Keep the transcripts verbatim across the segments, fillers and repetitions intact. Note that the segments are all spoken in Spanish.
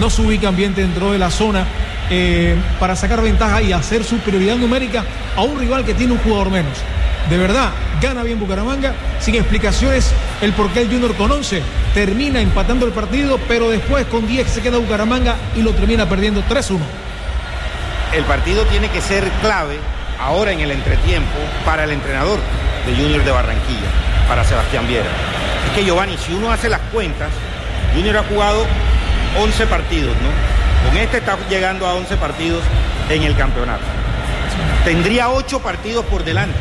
no se ubican bien dentro de la zona eh, para sacar ventaja y hacer superioridad numérica a un rival que tiene un jugador menos. De verdad, gana bien Bucaramanga, sin explicaciones el por qué el Junior con once termina empatando el partido, pero después con diez se queda Bucaramanga y lo termina perdiendo tres uno. El partido tiene que ser clave ahora en el entretiempo para el entrenador de Junior de Barranquilla, para Sebastián Viera. Es que, Giovanni, si uno hace las cuentas, Junior ha jugado once partidos, ¿no? Con este está llegando a once partidos en el campeonato. Tendría ocho partidos por delante.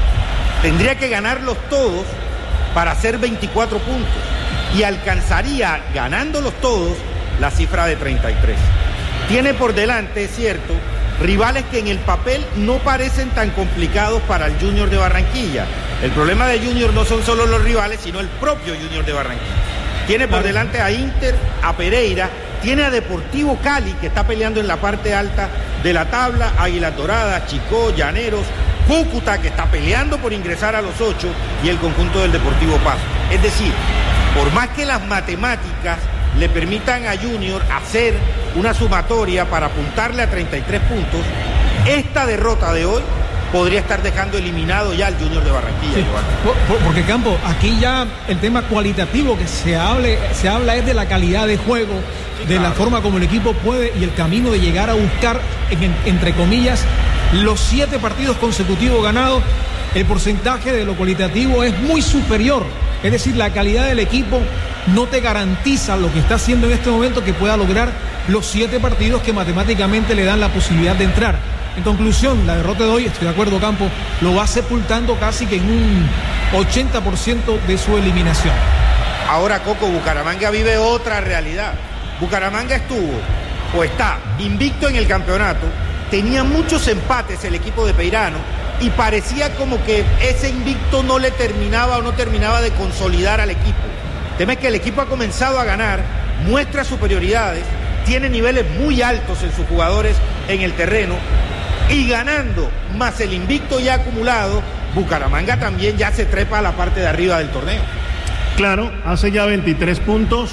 Tendría que ganarlos todos para hacer veinticuatro puntos y alcanzaría, ganándolos todos, la cifra de treinta y tres. Tiene por delante, es cierto, rivales que en el papel no parecen tan complicados para el Junior de Barranquilla. El problema de Junior no son solo los rivales, sino el propio Junior de Barranquilla. Tiene por delante a Inter, a Pereira, tiene a Deportivo Cali, que está peleando en la parte alta de la tabla, Águilas Doradas, Chicó, Llaneros, Cúcuta, que está peleando por ingresar a los ocho, y el conjunto del Deportivo Pasto. Es decir, por más que las matemáticas le permitan a Junior hacer una sumatoria para apuntarle a treinta y tres puntos, esta derrota de hoy podría estar dejando eliminado ya al Junior de Barranquilla. Sí, por, por, porque Campo, aquí ya el tema cualitativo que se, hable, se habla es de la calidad de juego, sí, de claro, la forma como el equipo puede y el camino de llegar a buscar, en, entre comillas, los siete partidos consecutivos ganados. El porcentaje de lo cualitativo es muy superior. Es decir, la calidad del equipo no te garantiza lo que está haciendo en este momento que pueda lograr los siete partidos que matemáticamente le dan la posibilidad de entrar. En conclusión, la derrota de hoy, estoy de acuerdo, Campo, lo va sepultando casi que en un ochenta por ciento de su eliminación. Ahora, Coco, Bucaramanga vive otra realidad. Bucaramanga estuvo, o está, invicto en el campeonato, tenía muchos empates el equipo de Peirano, y parecía como que ese invicto no le terminaba o no terminaba de consolidar al equipo. El tema es que el equipo ha comenzado a ganar, muestra superioridades, tiene niveles muy altos en sus jugadores en el terreno, y ganando más el invicto ya acumulado, Bucaramanga también ya se trepa a la parte de arriba del torneo. Claro, hace ya veintitrés puntos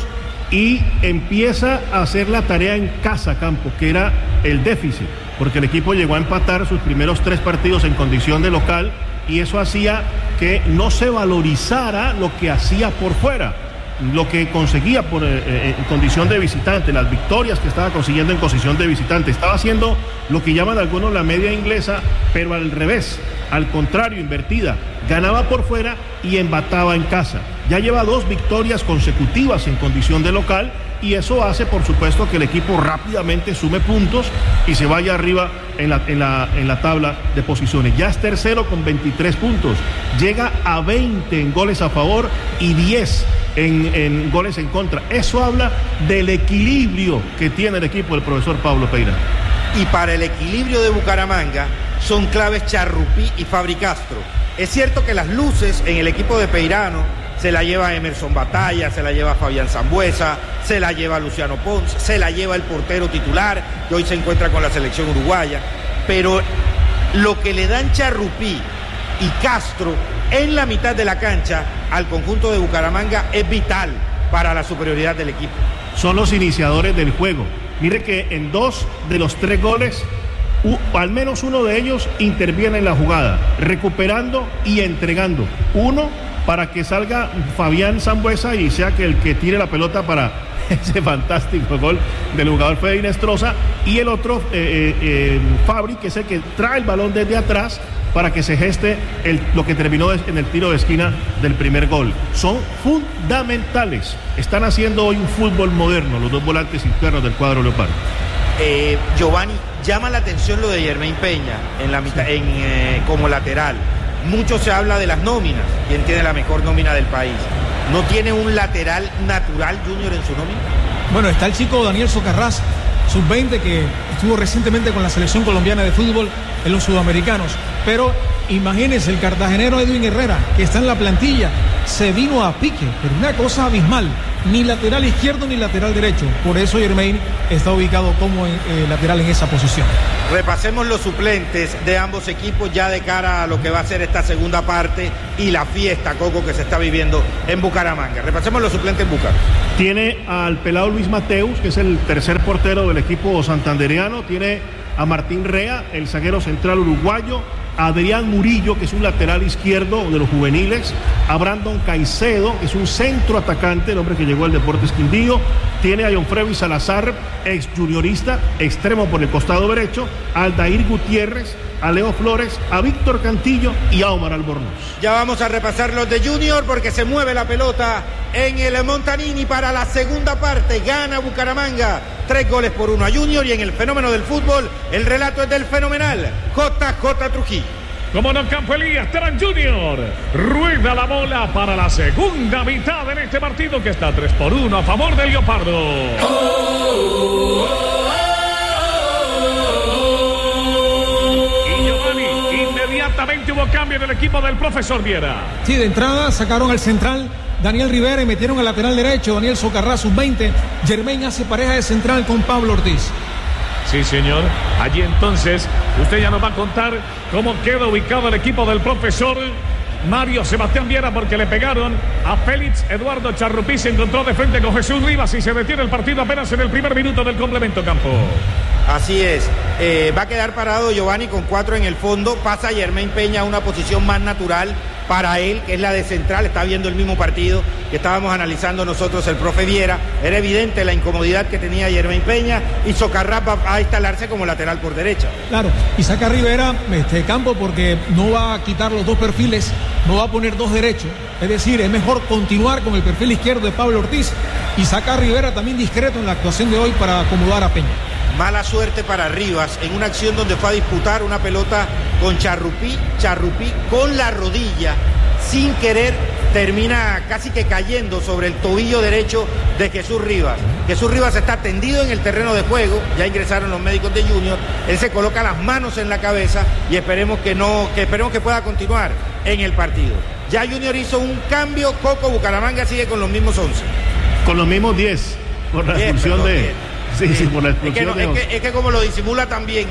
y empieza a hacer la tarea en casa, Campo, que era el déficit, porque el equipo llegó a empatar sus primeros tres partidos en condición de local y eso hacía que no se valorizara lo que hacía por fuera, lo que conseguía por, eh, en condición de visitante, las victorias que estaba consiguiendo en condición de visitante. Estaba haciendo lo que llaman algunos la media inglesa, pero al revés, al contrario, invertida. Ganaba por fuera y empataba en casa. Ya lleva dos victorias consecutivas en condición de local y eso hace, por supuesto, que el equipo rápidamente sume puntos y se vaya arriba en la, en la, en la tabla de posiciones. Ya es tercero con veintitrés puntos. Llega a veinte en goles a favor y diez en, en goles en contra. Eso habla del equilibrio que tiene el equipo del profesor Pablo Peirano. Y para el equilibrio de Bucaramanga son claves Charrupí y Fabri Castro. Es cierto que las luces en el equipo de Peirano se la lleva Emerson Batalla, se la lleva Fabián Sambuesa, se la lleva Luciano Pons, se la lleva el portero titular, que hoy se encuentra con la selección uruguaya. Pero lo que le dan Charrupí y Castro en la mitad de la cancha al conjunto de Bucaramanga es vital para la superioridad del equipo. Son los iniciadores del juego. Mire que en dos de los tres goles, u, al menos uno de ellos interviene en la jugada, recuperando y entregando. Uno para que salga Fabián Sambuesa y sea que el que tire la pelota para ese fantástico gol del jugador Fede Inestrosa, y el otro, eh, eh, Fabri, que es el que trae el balón desde atrás para que se geste el, lo que terminó en el tiro de esquina del primer gol. Son fundamentales. Están haciendo hoy un fútbol moderno los dos volantes internos del cuadro leopardo. Eh, Giovanni, llama la atención lo de Yermain Peña en la mitad, en, eh, como lateral. Mucho se habla de las nóminas, quién tiene la mejor nómina del país. ¿No tiene un lateral natural Junior en su nómina? Bueno, está el chico Daniel Socarrás, sub veinte, que estuvo recientemente con la selección colombiana de fútbol en los sudamericanos. Pero imagínense, el cartagenero Edwin Herrera, que está en la plantilla, se vino a pique, pero una cosa abismal. ni lateral izquierdo ni lateral derecho. Por eso Jermain está ubicado como en, eh, lateral en esa posición. Repasemos los suplentes de ambos equipos ya de cara a lo que va a ser esta segunda parte y la fiesta, Coco, que se está viviendo en Bucaramanga. Repasemos los suplentes en Bucaramanga. Tiene al pelado Luis Mateus, que es el tercer portero del equipo santandereano. Tiene a Martín Rea, el zaguero central uruguayo. A Adrián Murillo, que es un lateral izquierdo de los juveniles. A Brandon Caicedo, que es un centro atacante, el hombre que llegó al Deportes Quindío. Tiene a Jonfrevi Salazar, ex juniorista, extremo por el costado derecho. A Aldair Gutiérrez, a Leo Flores, a Víctor Cantillo y a Omar Albornoz. Ya vamos a repasar los de Junior porque se mueve la pelota en el Montanini para la segunda parte. Gana Bucaramanga, tres goles por uno a Junior, y en el fenómeno del fútbol el relato es del fenomenal J J Trujillo. Como no, Campo Elías, Terán Junior rueda la bola para la segunda mitad en este partido que está tres por uno a favor del Leopardo. Oh, oh, oh, oh. Y Giovanni, inmediatamente hubo cambio en el equipo del profesor Viera. Sí, de entrada sacaron al central Daniel Rivera y metieron al lateral derecho Daniel Socarrá, sub veinte. Jermain hace pareja de central con Pablo Ortiz. Sí, señor. Allí entonces usted ya nos va a contar cómo queda ubicado el equipo del profesor Mario Sebastián Viera, porque le pegaron a Félix Eduardo Charrupí. Se encontró de frente con Jesús Rivas y se detiene el partido apenas en el primer minuto del complemento, Campo. Así es, eh, va a quedar parado Giovanni con cuatro en el fondo. Pasa Jermain Peña a una posición más natural para él, que es la de central. Está viendo el mismo partido que estábamos analizando nosotros el profe Viera. Era evidente la incomodidad que tenía Jermain Peña, y Socarrá va a instalarse como lateral por derecha. Claro, y saca a Rivera este Campo porque no va a quitar los dos perfiles, no va a poner dos derechos. Es decir, es mejor continuar con el perfil izquierdo de Pablo Ortiz y saca a Rivera también discreto en la actuación de hoy para acomodar a Peña. Mala suerte para Rivas en una acción donde fue a disputar una pelota con Charrupí. Charrupí con la rodilla, sin querer, termina casi que cayendo sobre el tobillo derecho de Jesús Rivas. Jesús Rivas está tendido en el terreno de juego, ya ingresaron los médicos de Junior. Él se coloca las manos en la cabeza y esperemos que no, que esperemos que pueda continuar en el partido. Ya Junior hizo un cambio, Coco. Bucaramanga sigue con los mismos once. Con los mismos diez, por la expulsión de... diez. Sí, sí, por la expulsión. Es que, no, es, que, es que como lo disimula también.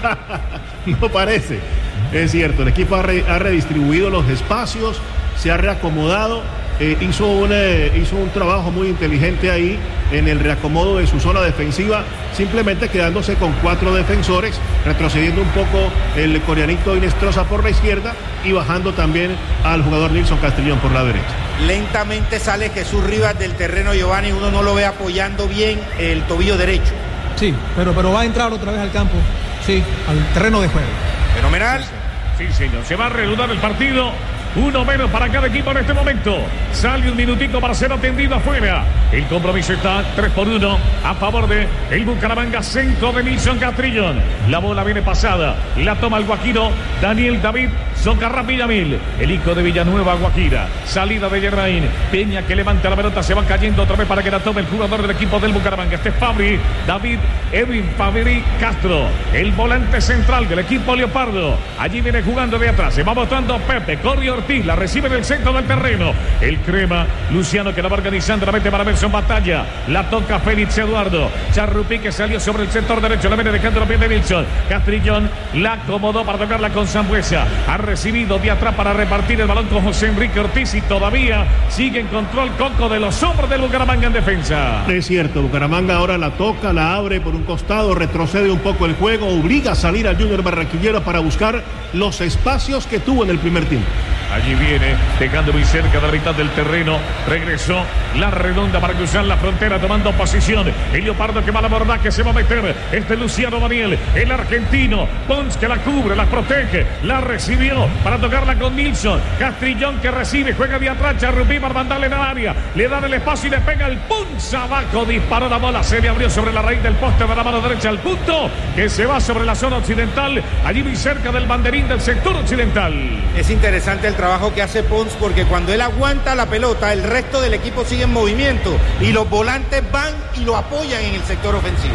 No parece. Es cierto, el equipo ha, re, ha redistribuido los espacios, se ha reacomodado, eh, hizo, un, eh, hizo un trabajo muy inteligente ahí en el reacomodo de su zona defensiva, simplemente quedándose con cuatro defensores, retrocediendo un poco el coreanito Inestrosa por la izquierda y bajando también al jugador Nilson Castrillón por la derecha. Lentamente sale Jesús Rivas del terreno, Giovanni, uno no lo ve apoyando bien el tobillo derecho. Sí, pero, pero va a entrar otra vez al campo, sí, al terreno de juego. Fenomenal. Sí, señor, se va a reanudar el partido. Uno menos para cada equipo en este momento. Sale un minutito para ser atendido afuera. El compromiso está tres por uno a favor de el Bucaramanga, centro de Nilson Castrillón. La bola viene pasada, la toma el guajiro Daniel David Socarrá Villamil, el hijo de Villanueva, Guajira. Salida de Jermain Peña, que levanta la pelota, se va cayendo otra vez para que la tome el jugador del equipo del Bucaramanga. Este es Fabri, David Edwin Fabri Castro, el volante central del equipo Leopardo. Allí viene jugando de atrás, se va mostrando Pepe, corre Ortiz, la recibe en el centro del terreno. El crema Luciano, que la va organizando, la mete para Nelson Batalla, la toca Félix Eduardo Charrupí, que salió sobre el sector derecho, la viene dejando los pies de Nilson Castrillón, la acomodó para tocarla con Sambuesa. Ha recibido de atrás para repartir el balón con José Enrique Ortiz y todavía sigue en control Coco de los hombros del Bucaramanga en defensa. Es cierto, Bucaramanga ahora la toca, la abre por un costado, retrocede un poco el juego, obliga a salir al Junior Barranquillero para buscar los espacios que tuvo en el primer tiempo. Allí viene, dejando muy cerca de la mitad del terreno. Regresó la redonda para cruzar la frontera, tomando posición. El Leopardo que va a la borda, que se va a meter. Este Luciano Daniel, el argentino. Pons, que la cubre, la protege. La recibió para tocarla con Nilson Castrillón, que recibe, juega de atrás. Charrupí para mandarle en el área. Le dan el espacio y le pega el Pons abajo. Disparó la bola, se le abrió sobre la raíz del poste de la mano derecha al punto, que se va sobre la zona occidental. Allí muy cerca del banderín del sector occidental. Es interesante el trabajo que hace Pons, porque cuando él aguanta la pelota, el resto del equipo sigue en movimiento y los volantes van y lo apoyan en el sector ofensivo.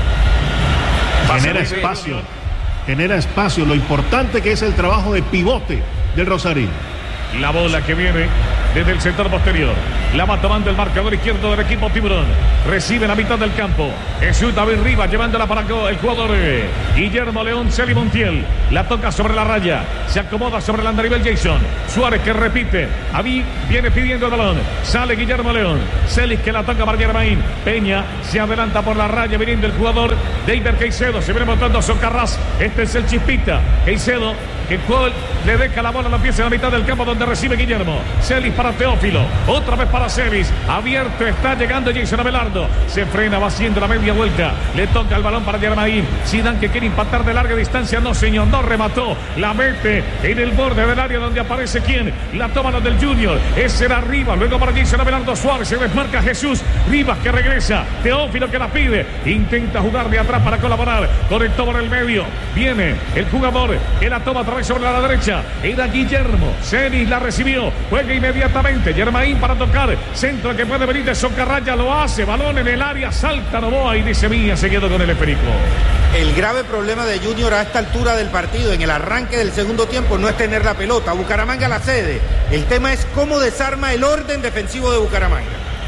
Genera espacio, genera espacio, lo importante que es el trabajo de pivote del Rosario. La bola que viene desde el sector posterior. La va tomando el marcador izquierdo del equipo Tiburón. Recibe la mitad del campo. Jesús David Rivas llevándola para el jugador eh, Guillermo León Celi Montiel. La toca sobre la raya. Se acomoda sobre el andarivel Jason Suárez, que repite. Aví viene pidiendo el balón. Sale Guillermo León. Celis, que la toca para Germain. Peña se adelanta por la raya viniendo el jugador David Caicedo. Se viene montando Socarrás. Este es el Chispita. Caicedo, que el jugador le deja la bola a la pieza en la mitad del campo donde recibe Guillermo. Celis para Teófilo. Otra vez para Celis. Abierto está llegando Jason Abelardo. Se frena, va haciendo la media vuelta. Le toca el balón para Germain. Zidane, que quiere impactar de larga distancia. No, señor, no remató. La mete en el borde del área donde aparece quién. La toma los del Junior. Ese era Rivas. Luego para Jason Abelardo Suárez. Se desmarca Jesús Rivas, que regresa. Teófilo, que la pide. Intenta jugar de atrás para colaborar. Conectó por el medio. Viene el jugador que la toma otra vez sobre la derecha. Era Guillermo. Celis la recibió. Juega inmediatamente. Germain para tocar. Centro que puede venir de Socarraya. Lo hace. Balón en el área. Salta Novoa y dice Mía, se quedó con el esférico. El grave problema de Junior a esta altura del partido, en el arranque del segundo tiempo, no es tener la pelota. Bucaramanga la cede. El tema es cómo desarma el orden defensivo de Bucaramanga.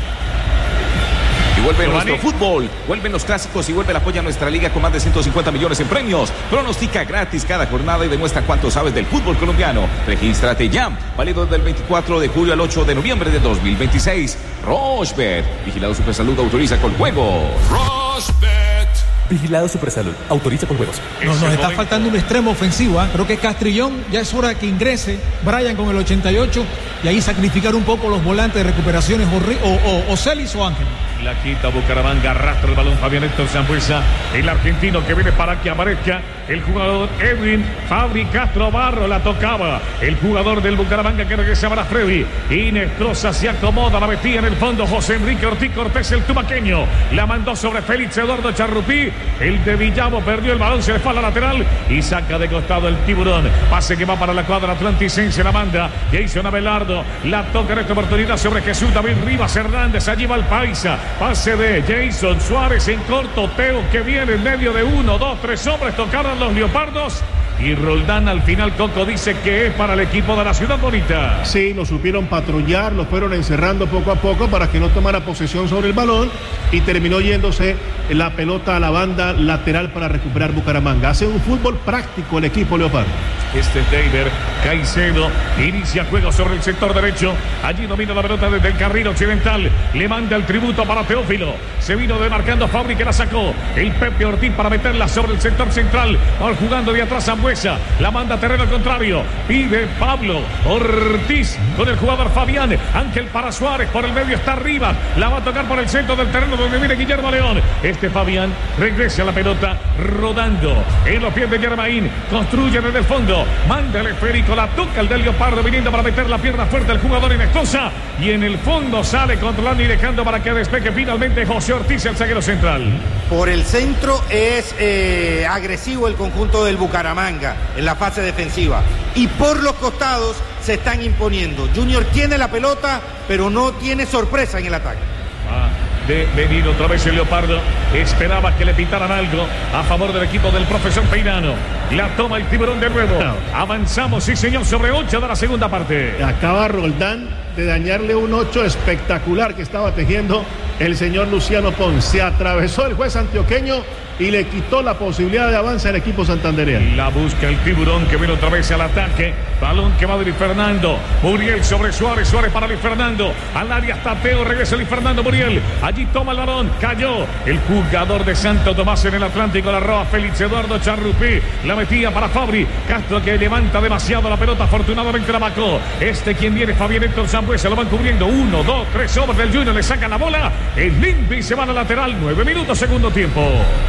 Y vuelve nuestro fútbol, vuelven los clásicos y vuelve el apoyo a nuestra liga con más de ciento cincuenta millones en premios. Pronostica gratis cada jornada y demuestra cuánto sabes del fútbol colombiano. Regístrate ya, válido del veinticuatro de julio al ocho de noviembre de dos mil veintiséis. Rochebet, vigilado Supersalud, autoriza con juego. Rochebet. Vigilado Supersalud, autoriza con juegos. No, nos está faltando un extremo ofensivo, ¿eh? Creo que Castrillón ya es hora que ingrese. Brian con el ochenta y ocho y ahí sacrificar un poco los volantes de recuperaciones o, o, o Celis o Ángel. La quita Bucaramanga, arrastra el balón Fabián Héctor Sambuesa, el argentino que viene para que aparezca el jugador Edwin Fabri Castro Barro. La tocaba el jugador del Bucaramanga, que regresaba a Freddy. Inestrosa se acomoda, la metía en el fondo José Enrique Ortiz Cortés, el tumaqueño. La mandó sobre Félix Eduardo Charrupí. El de Villavo perdió el balón, se le fue a la lateral y saca de costado el Tiburón. Pase que va para la cuadra atlanticense, la manda Jason Abelardo. La toca en esta oportunidad sobre Jesús David Rivas Hernández. Allí va el Paisa. Pase de Jason Suárez en corto. Teo, que viene en medio de uno, dos, tres hombres. Tocaron los leopardos. Y Roldán al final, Coco, dice que es para el equipo de la Ciudad Bonita. Sí, lo supieron patrullar, lo fueron encerrando poco a poco para que no tomara posesión sobre el balón y terminó yéndose la pelota a la banda lateral para recuperar Bucaramanga. Hace un fútbol práctico el equipo leopardo. Este es David Caicedo, inicia juego sobre el sector derecho. Allí domina la pelota desde el carril occidental. Le manda el tributo para Teófilo. Se vino demarcando Fabri, que la sacó. El Pepe Ortiz para meterla sobre el sector central. Va jugando de atrás Sambuesa. La manda a terreno contrario. Pide Pablo Ortiz con el jugador Fabián. Ángel para Suárez. Por el medio está arriba. La va a tocar por el centro del terreno donde viene Guillermo León. Este Fabián regresa a la pelota rodando en los pies de Germain. Construye desde el fondo. Manda el esférico, la toca el del Leopardo viniendo para meter la pierna fuerte el jugador Inestrosa y en el fondo sale controlando y dejando para que despegue finalmente José Ortiz, el zaguero central. Por el centro es eh, agresivo el conjunto del Bucaramanga en la fase defensiva y por los costados se están imponiendo. Junior tiene la pelota pero no tiene sorpresa en el ataque. Ah. De venir otra vez el Leopardo. Esperaba que le pintaran algo a favor del equipo del profesor Peinano. La toma el Tiburón de nuevo. Avanzamos, sí señor, sobre ocho de la segunda parte. Acaba Roldán de dañarle un ocho espectacular que estaba tejiendo el señor Luciano Pons. Se atravesó el juez antioqueño y le quitó la posibilidad de avance al equipo santandereano. La busca el Tiburón, que viene otra vez al ataque. Balón que va de Luis Fernando. Muriel sobre Suárez. Suárez para Luis Fernando. Al área está Teo. Regresa Luis Fernando Muriel. Allí toma el balón. Cayó el jugador de Santo Tomás en el Atlántico. La roba Félix Eduardo Charrupí. La metía para Fabri. Castro, que levanta demasiado la pelota. Afortunadamente la marcó. Este quien viene, Fabián Héctor Sambuesa. Lo van cubriendo. Uno, dos, tres hombres del Junior. Le sacan la bola. El limpio y se va a la lateral. Nueve minutos, segundo tiempo.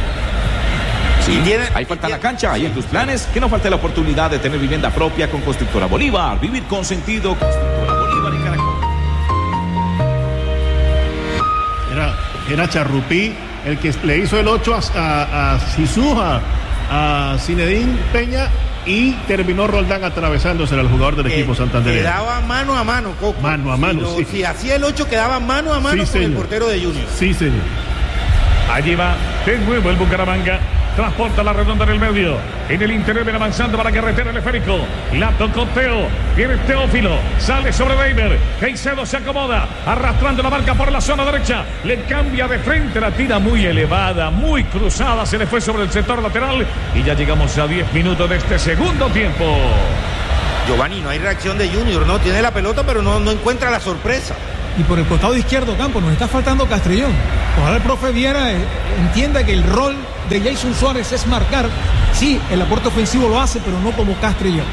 Sí, ahí falta la cancha, ahí en tus planes, que no falte la oportunidad de tener vivienda propia con Constructora Bolívar. Vivir con sentido, Constructora Bolívar y Caracol. Era, era Charrupí el que le hizo el ocho a, a, a Sisuja, a Zinedine Peña, y terminó Roldán atravesándose al jugador del equipo eh, santandereano. Quedaba mano a mano, Coco. Mano a mano, si, lo, sí. si hacía el ocho, quedaba mano a mano sí, con señor. El portero de Junior. Sí, señor. Allí va de nuevo el Bucaramanga. transporta la redonda en el medio. En el interior viene avanzando para carretera el esférico. La tocó Teo. Viene Teófilo. Sale sobre Reimer. Caicedo se acomoda. Arrastrando la marca por la zona derecha. Le cambia de frente. La tira muy elevada, muy cruzada. Se le fue sobre el sector lateral. Y ya llegamos a diez minutos de este segundo tiempo. Giovanni, no hay reacción de Junior, ¿no? Tiene la pelota, pero no, no encuentra la sorpresa. Y por el costado izquierdo, Campo, nos está faltando Castrillón. Ojalá el profe Viera eh, entienda que el rol de Jason Suárez es marcar. Sí, el aporte ofensivo lo hace, pero no como Castrillón.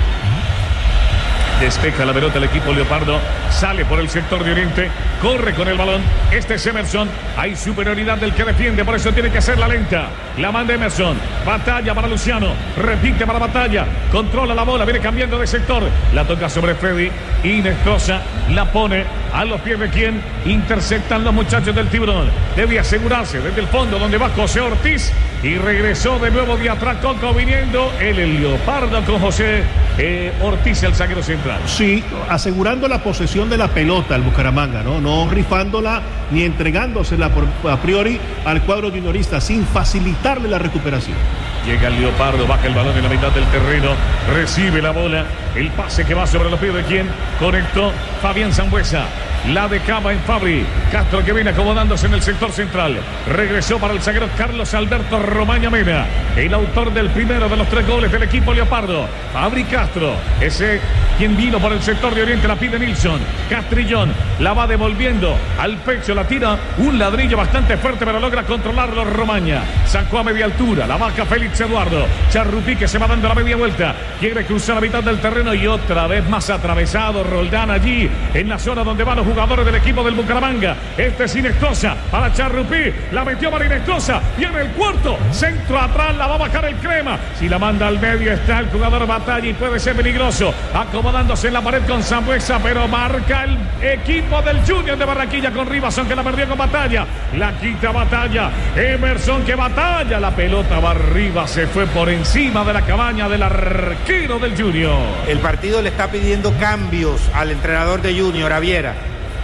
Despeja la pelota el equipo Leopardo. Sale por el sector de oriente. Corre con el balón. Este es Emerson. Hay superioridad del que defiende. Por eso tiene que hacer la lenta. La manda Emerson. Batalla para Luciano. Repite para Batalla. Controla la bola. Viene cambiando de sector. La toca sobre Freddy. Inestrosa. La pone a los pies de quien interceptan los muchachos del Tiburón. Debe asegurarse desde el fondo donde va José Ortiz. Y regresó de nuevo de atrás Coco viniendo el, el Leopardo con José eh, Ortiz, el zaguero central. Sí, asegurando la posesión de la pelota al Bucaramanga, ¿no? No rifándola ni entregándosela por, a priori al cuadro juniorista, sin facilitarle la recuperación. Llega el Leopardo, baja el balón en la mitad del terreno, recibe la bola, el pase que va sobre los pies de quien conectó Fabián Sambuesa. La decaba en Fabri. Castro que viene acomodándose en el sector central. Regresó para el zaguero Carlos Alberto Romaña Mena, el autor del primero de los tres goles del equipo Leopardo. Fabri Castro, ese quien vino por el sector de oriente, la pide Nilsson. Castrillón la va devolviendo al pecho, la tira un ladrillo bastante fuerte, pero logra controlarlo Romaña. Sacó a media altura, la baja Félix Eduardo. Charrupí que se va dando la media vuelta. Quiere cruzar la mitad del terreno y otra vez más atravesado Roldán allí en la zona donde van los jugadores del equipo del Bucaramanga. Este es Inestrosa para Charrupí. La metió para Inestrosa. Viene el cuarto. Centro atrás. La va a bajar el Crema. Si la manda al medio está el jugador Batalla y puede ser peligroso. Acomodándose en la pared con Sambuesa, pero marca el equipo del Junior de Barranquilla con Rivas, aunque la perdió con Batalla. La quita Batalla. Emerson que batalla. La pelota va arriba. Se fue por encima de la cabaña del arquero del Junior. El partido le está pidiendo cambios al entrenador de Junior, a Viera.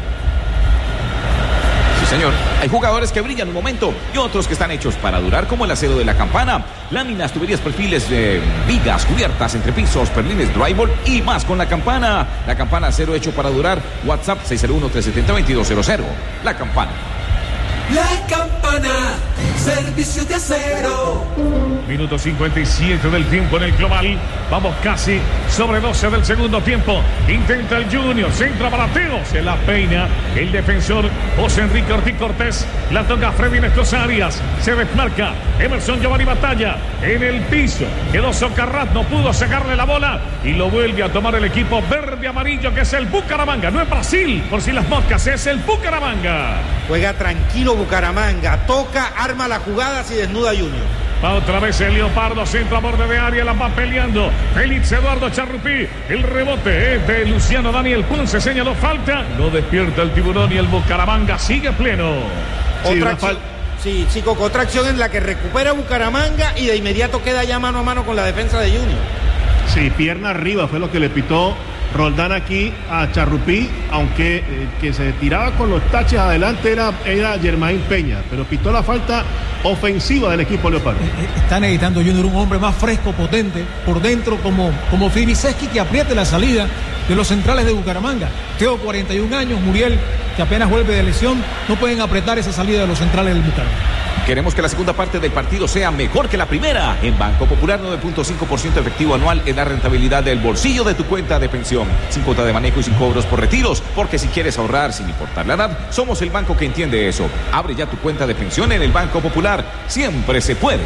Señor, hay jugadores que brillan un momento y otros que están hechos para durar, como el acero de la campana, láminas, tuberías, perfiles, eh, vigas, cubiertas, entrepisos, perlines, drywall y más con la campana. La campana acero hecho para durar. WhatsApp seis cero uno, tres siete cero, dos dos cero cero. La campana. La campana, servicio de acero. Minuto cincuenta y siete del tiempo en el global. Vamos casi sobre doce del segundo tiempo. Intenta el Junior, centra para Teo. Se la peina el defensor José Enrique Ortiz Cortés. La toca Freddy Néstor Arias. Se desmarca Emerson Giovanni Batalla en el piso. Quedó Socarrat, no pudo sacarle la bola. Y lo vuelve a tomar el equipo verde-amarillo, que es el Bucaramanga. No es Brasil, por si las moscas, es el Bucaramanga. Juega tranquilo Bucaramanga, toca, arma las jugadas y desnuda a Junior. Va otra vez el Leopardo, centro a borde de área, la va peleando Félix Eduardo Charrupí. El rebote es de Luciano Daniel Ponce, señaló falta. No despierta el Tiburón y el Bucaramanga sigue pleno. Sí, otra acción, sí, sí, Coco, otra acción en la que recupera Bucaramanga y de inmediato queda ya mano a mano con la defensa de Junior. Sí, pierna arriba fue lo que le pitó Roldán aquí a Charrupí, aunque eh, que se tiraba con los taches adelante era, era Germain Peña, pero pitó la falta ofensiva del equipo Leopardo. Está necesitando Junior un hombre más fresco, potente, por dentro, como, como Fibiseski, que apriete la salida de los centrales de Bucaramanga. Teo, cuarenta y un años, Muriel, que apenas vuelve de lesión, no pueden apretar esa salida de los centrales del Bucaramanga. Queremos que la segunda parte del partido sea mejor que la primera. En Banco Popular, nueve punto cinco por ciento efectivo anual es la rentabilidad del bolsillo de tu cuenta de pensión. Sin cuota de manejo y sin cobros por retiros. Porque si quieres ahorrar sin importar la edad, somos el banco que entiende eso. Abre ya tu cuenta de pensión en el Banco Popular. Siempre se puede.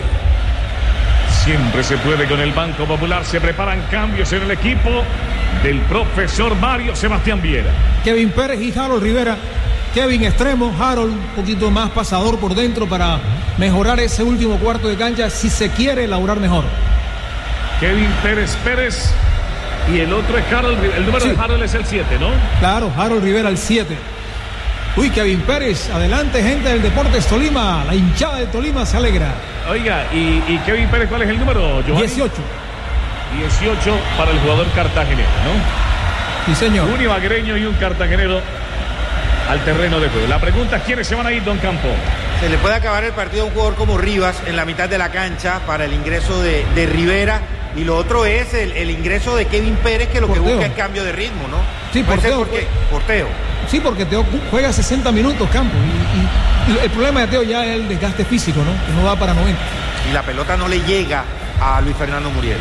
Siempre se puede con el Banco Popular. Se preparan cambios en el equipo del profesor Mario Sebastián Viera. Kevin Pérez y Harold Rivera. Kevin extremo, Harold un poquito más pasador por dentro para mejorar ese último cuarto de cancha si se quiere elaborar mejor. Kevin Pérez Pérez y el otro es Harold, el número sí. de Harold es el siete, ¿no? Claro, Harold Rivera el siete. Uy, Kevin Pérez, adelante gente del Deportes Tolima, la hinchada de Tolima se alegra. Oiga, ¿y, y Kevin Pérez cuál es el número, Giovanni? dieciocho. dieciocho para el jugador cartagenero, ¿no? Sí, señor. Un ibaguereño y un cartagenero al terreno de juego. La pregunta es quiénes se van a ir, don Campo. Se le puede acabar el partido a un jugador como Rivas en la mitad de la cancha para el ingreso de, de Rivera, y lo otro es el, el ingreso de Kevin Pérez, que lo porteo. que busca es cambio de ritmo, ¿no? Sí, Puede ser porteo. porque, porteo. Sí, porque Teo juega sesenta minutos, Campo, y, y el problema de Teo ya es el desgaste físico, ¿no? Que no va para noventa. Y la pelota no le llega a Luis Fernando Muriel.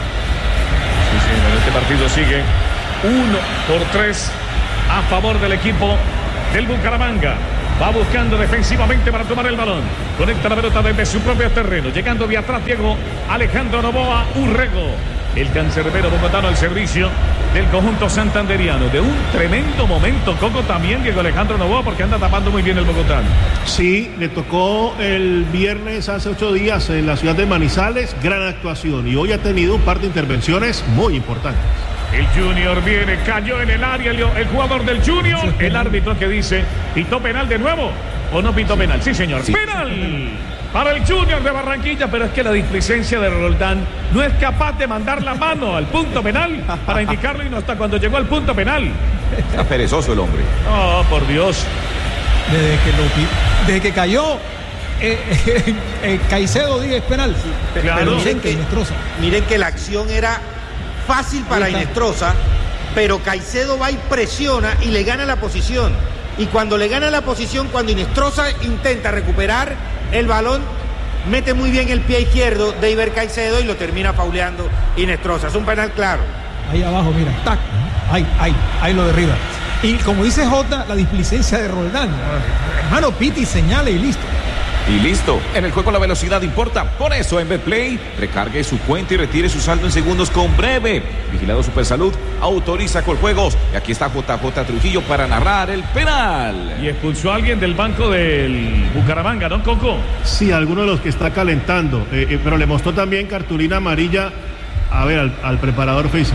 Sí, sí, en este partido sigue uno por tres a favor del equipo del Bucaramanga. Va buscando defensivamente para tomar el balón. Conecta la pelota desde su propio terreno. Llegando de atrás Diego Alejandro Novoa Urrego. El cancerbero bogotano al servicio del conjunto santanderiano. De un tremendo momento, Coco, también Diego Alejandro Novoa, porque anda tapando muy bien el bogotano. Sí, le tocó el viernes hace ocho días en la ciudad de Manizales, gran actuación, y hoy ha tenido un par de intervenciones muy importantes. El Junior viene, cayó en el área el, el jugador del Junior. El árbitro que dice, ¿pitó penal de nuevo o no pitó penal? Sí, señor, Sí. penal para el Junior de Barranquilla, pero es que la displicencia de Roldán no es capaz de mandar la mano al punto penal para indicarlo, y no hasta cuando llegó al punto penal. Está perezoso el hombre. Oh, por Dios. Desde que, lo, pi- desde que cayó eh, eh, eh, Caicedo, diga, es penal. Claro. Pero Miren miren que, que Inestrosa. miren que la acción era fácil para Ahí está. Inestrosa, pero Caicedo va y presiona y le gana la posición. Y cuando le gana la posición, cuando Inestrosa intenta recuperar el balón, mete muy bien el pie izquierdo de Iber Caicedo y lo termina fauleando Inestrosa. Es un penal claro. Ahí abajo, mira, tac, ahí, ahí, ahí lo derriba. Y como dice Jota, la displicencia de Roldán. Hermano, piti, señale y listo. Y listo, en el juego la velocidad importa. Por eso en Betplay, recargue su cuenta y retire su saldo en segundos con Breve. Vigilado Supersalud, autoriza Coljuegos. Y aquí está J J Trujillo para narrar el penal. Y expulsó a alguien del banco del Bucaramanga, ¿no, Coco? Sí, alguno de los que está calentando, eh, eh, pero le mostró también cartulina amarilla, a ver, al, al preparador físico.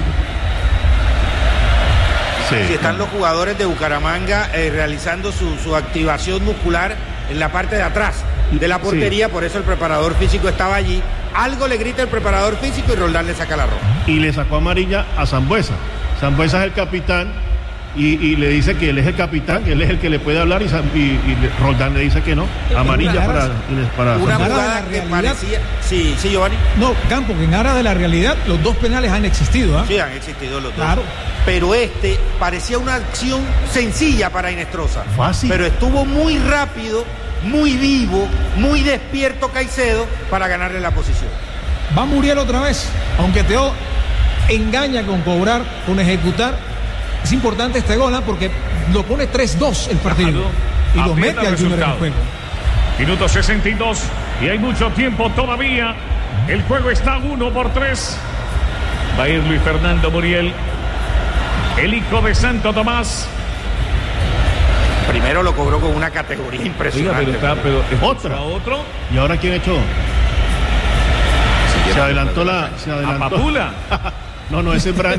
Sí. Si están los jugadores de Bucaramanga eh, realizando su, su activación muscular en la parte de atrás de la portería, Sí. por eso el preparador físico estaba allí. Algo le grita el preparador físico y Roldán le saca la roja. Y le sacó amarilla a Sambuesa. Sambuesa es el capitán y, y le dice que él es el capitán, que él es el que le puede hablar, y, Sam- y, y le- Roldán le dice que no. Amarilla Una- para, para Una Aras de jugada la que realidad. parecía... Sí, sí, Giovanni. No, Campo, que en aras de la realidad, los dos penales han existido, ¿ah? Sí, han existido los dos. Claro. Pero este parecía una acción sencilla para Inestrosa. Fácil. Pero estuvo muy rápido, muy vivo, muy despierto Caicedo para ganarle la posición. Va Muriel otra vez, aunque Teo engaña con cobrar, con ejecutar. Es importante este gol, ¿ah? Porque lo pone tres dos el partido. Claro. Y lo Aprieta mete el al Junior en el resultado. juego. Minuto sesenta y dos y hay mucho tiempo todavía. El juego está uno por tres. Va a ir Luis Fernando Muriel, el hijo de Santo Tomás. Primero lo cobró con una categoría Oiga, impresionante. pero está, pero Otra. a otro, ¿Y ahora quién echó? Se adelantó la... Se a adelantó. Papula. No, no, ese es Brando.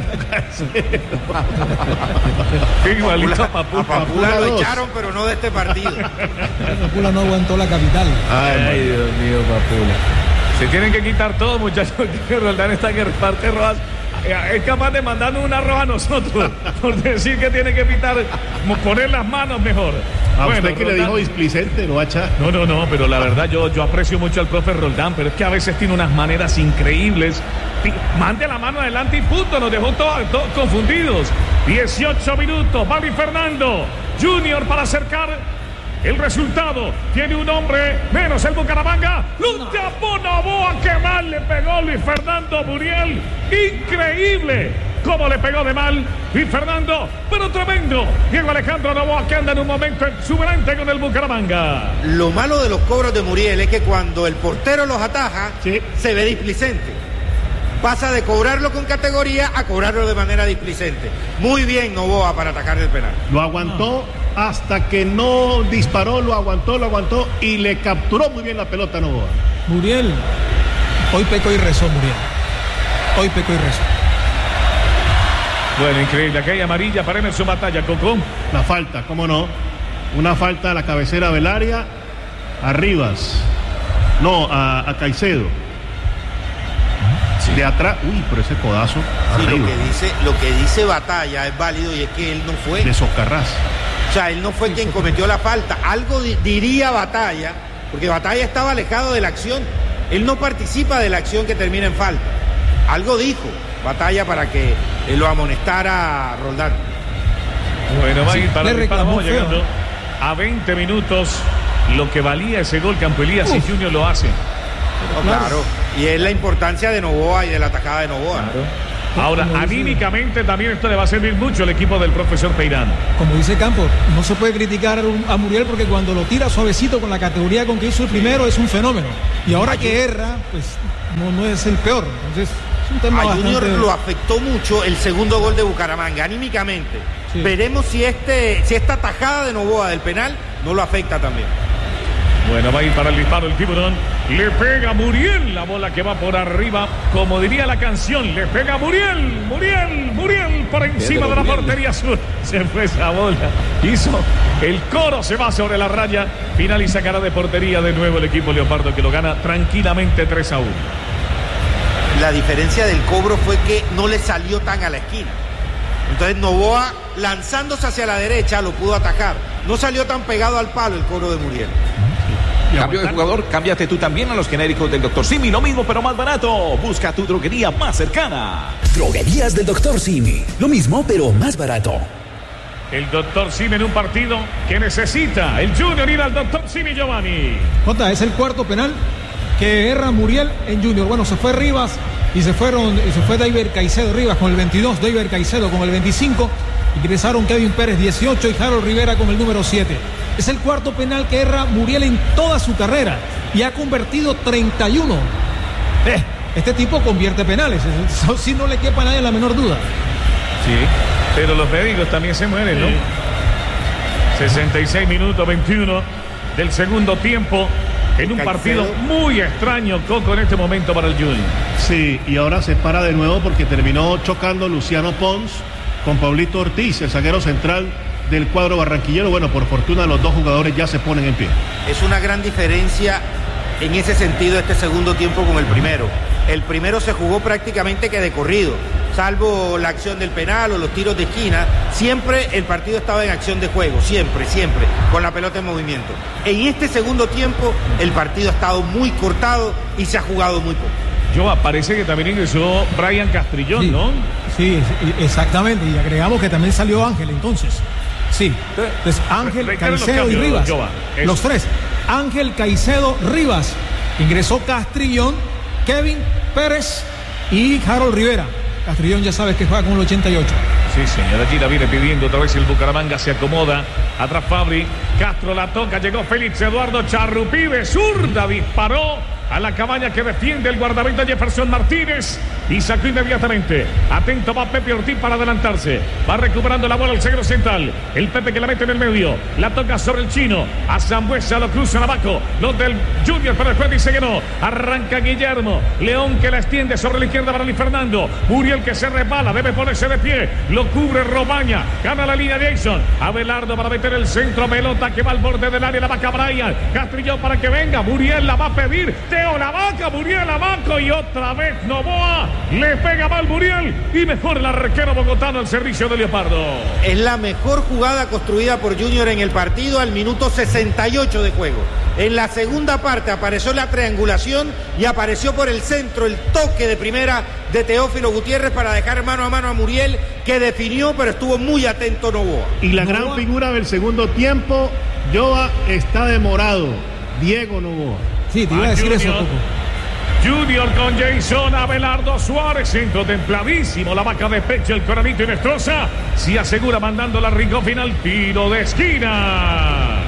Igualito a A Papula. Papula Papula lo dos. echaron, pero no de este partido. El Pula no aguantó la capital. Ay, Dios mío, Papula. Se tienen que quitar todo, muchachos, que Roldán está que reparte rojas. Es capaz de mandarnos una roja a nosotros por decir que tiene que pitar, poner las manos mejor. A Bueno, usted que le Roldán- dijo displicente, lo va a echar. No, no, no, pero la verdad yo, yo aprecio mucho al profe Roldán, pero es que a veces tiene unas maneras increíbles. Pi- Mande la mano adelante y punto, nos dejó todos todos confundidos. dieciocho minutos, va Luis Fernando Junior para acercar el resultado. Tiene un hombre menos el Bucaramanga. Lo tapó Novoa, que mal le pegó Luis Fernando Muriel. Increíble cómo le pegó de mal Luis Fernando, pero tremendo Diego Alejandro Novoa, que anda en un momento exuberante con el Bucaramanga. Lo malo de los cobros de Muriel es que cuando el portero los ataja, Sí. se ve displicente. Pasa de cobrarlo con categoría a cobrarlo de manera displicente. Muy bien Novoa para atacar el penal. Lo aguantó hasta que no disparó, lo aguantó, lo aguantó y le capturó muy bien la pelota a Novoa. Muriel, hoy pecó y rezó, Muriel. Hoy pecó y rezó. Bueno, increíble. Aquí hay amarilla para Emerson Batalla, Coco. La falta, cómo no. Una falta a la cabecera del área, a Rivas. No, a, a Caicedo. De atrás, uy, pero ese codazo. Sí, lo arriba, que dice, lo que dice Batalla es válido y es que él no fue. de Socarrás. O sea, él no fue quien cometió la falta. Algo di- diría Batalla, porque Batalla estaba alejado de la acción. Él no participa de la acción que termina en falta. Algo dijo Batalla para que eh, lo amonestara Roldán. Bueno, va a ir Sí, para le el disparo. reclamó Vamos feo. llegando a veinte minutos. Lo que valía ese gol, Campo Elías, y Junior lo hace. No, claro. Y es la importancia de Novoa y de la atacada de Novoa. Ahora, Como dice- anímicamente también esto le va a servir mucho al equipo del profesor Peirano. Como dice Campos, no se puede criticar a Muriel porque cuando lo tira suavecito con la categoría con que hizo el primero es un fenómeno. Y ahora que erra, pues no, no es el peor. Entonces, es un tema A Junior bastante... lo afectó mucho el segundo gol de Bucaramanga, anímicamente. Sí. Veremos si, este, si esta tajada de Novoa del penal no lo afecta también. Bueno, va a ir para el disparo el tiburón. Le pega a Muriel, la bola que va por arriba. Como diría la canción, le pega a Muriel, Muriel, Muriel por encima de la Muriel. portería sur. Se fue esa bola. Hizo el coro, se va sobre la raya. Final y sacará de portería de nuevo el equipo Leopardo, que lo gana tranquilamente tres a uno. La diferencia del cobro fue que no le salió tan a la esquina. Entonces Novoa, lanzándose hacia la derecha, lo pudo atacar. No salió tan pegado al palo el cobro de Muriel. Cambio de jugador, cámbiate tú también a los genéricos del doctor Simi. Lo mismo, pero más barato. Busca tu droguería más cercana. Droguerías del doctor Simi. Lo mismo, pero más barato. El doctor Simi en un partido que necesita el Junior ir al doctor Simi, Giovanni. Jota, es el cuarto penal que erra Muriel en Junior. Bueno, se fue Rivas y se fueron, y se fue David Caicedo. Rivas con el veintidós, David Caicedo con el veinticinco. Ingresaron Kevin Pérez dieciocho y Harold Rivera con el número siete. Es el cuarto penal que erra Muriel en toda su carrera y ha convertido treinta y uno. Eh, este tipo convierte penales, eso sí no le quepa a nadie la menor duda. Sí, pero los médicos también se mueren, ¿no? sesenta y seis minutos, veintiuno del segundo tiempo. En un Caicedo. partido muy extraño, Coco, en este momento para el Junior. Sí, y ahora se para de nuevo porque terminó chocando Luciano Pons con Pablito Ortiz, el zaguero central del cuadro barranquillero. Bueno, por fortuna los dos jugadores ya se ponen en pie. Es una gran diferencia en ese sentido este segundo tiempo con el primero. El primero se jugó prácticamente que de corrido, salvo la acción del penal o los tiros de esquina. Siempre el partido estaba en acción de juego, siempre, siempre, con la pelota en movimiento. En este segundo tiempo el partido ha estado muy cortado y se ha jugado muy poco. Yo, parece que también ingresó Brian Castrillón, Sí, ¿no? sí, exactamente. Y agregamos que también salió Ángel entonces. Sí. Entonces Ángel, Reiteren los Caicedo y cambios, Rivas. Joa, eso. Los tres. Ángel, Caicedo, Rivas. Ingresó Castrillón, Kevin Pérez y Harold Rivera. Castrillón ya sabes que juega con el ochenta y ocho. Sí, señor, allí la viene pidiendo otra vez el Bucaramanga, se acomoda. Atrás Fabri, Castro la toca, llegó Félix Eduardo Charrupibe, zurda, disparó a la cabaña que defiende el guardameta Jefferson Martínez y sacó inmediatamente. Atento va Pepe Ortiz para adelantarse. Va recuperando la bola el zaguero central. El Pepe que la mete en el medio. La toca sobre el chino. A Zambuesa lo cruzan abajo. Los del Junior, pero después dice que no. Arranca Guillermo. León que la extiende sobre la izquierda para Luis Fernando. Muriel que se resbala. Debe ponerse de pie. Lo cubre Robaña. Gana la línea Jason. Abelardo para meter el centro. Pelota que va al borde del área. La vaca Brian. Castrillón para que venga. Muriel la va a pedir. Teo la vaca. Muriel abajo. Y otra vez Novoa. Le pega mal Muriel. Y mejor el arquero bogotano al servicio de Leopardo. Es la mejor jugada construida por Junior en el partido al minuto sesenta y ocho de juego. En la segunda parte apareció la triangulación y apareció por el centro el toque de primera de Teófilo Gutiérrez para dejar mano a mano a Muriel, que definió, pero estuvo muy atento Novoa. Y la Novoa. gran figura del segundo tiempo, Joa, está demorado. Diego Novoa. Sí, te iba a decir eso, Junior. Coco. Junior con Jason, Abelardo Suárez, centro templadísimo, la vaca de pecho, el coronito y Nestroza, se asegura mandando la rincón final, tiro de esquina.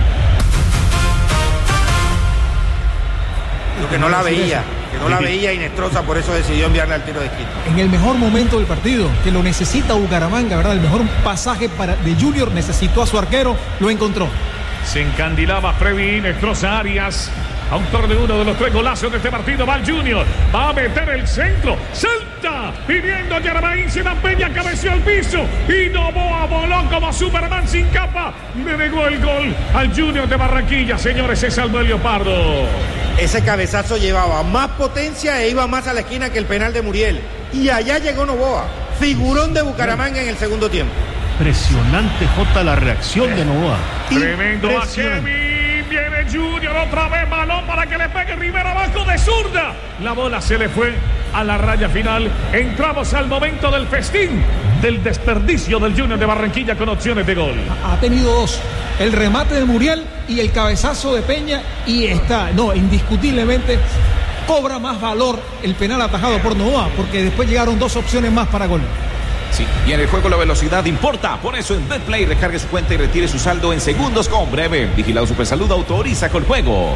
Lo que no la veía, que no la veía Inestrosa, por eso decidió enviarle al tiro de esquina. En el mejor momento del partido, que lo necesita Bucaramanga, ¿verdad? El mejor pasaje para, de Junior, necesitó a su arquero, lo encontró. Se encandilaba Freddy Nestroza Arias. Autor de uno de los tres golazos de este partido, va el Junior, va a meter el centro, salta, pidiendo a Yaramaín, Zidane Peña, cabeció al piso, y Novoa voló como Superman sin capa, le negó el gol al Junior de Barranquilla, señores, se salvó el Leopardo. Ese cabezazo llevaba más potencia e iba más a la esquina que el penal de Muriel, y allá llegó Novoa, figurón de Bucaramanga en el segundo tiempo. Impresionante, Jota, la reacción de Novoa. Tremendo a Impresionante. Kevin, viene viene Junior, otra vez balón para que le pegue Rivera abajo de zurda. La bola se le fue a la raya final. Entramos al momento del festín, del desperdicio del Junior de Barranquilla con opciones de gol. Ha tenido dos, el remate de Muriel y el cabezazo de Peña, y está, no, indiscutiblemente cobra más valor el penal atajado por Novoa, porque después llegaron dos opciones más para gol. Sí, y en el juego la velocidad importa. Por eso en BetPlay recargue su cuenta y retire su saldo en segundos con Breve. Vigilado Supersalud autoriza con juegos.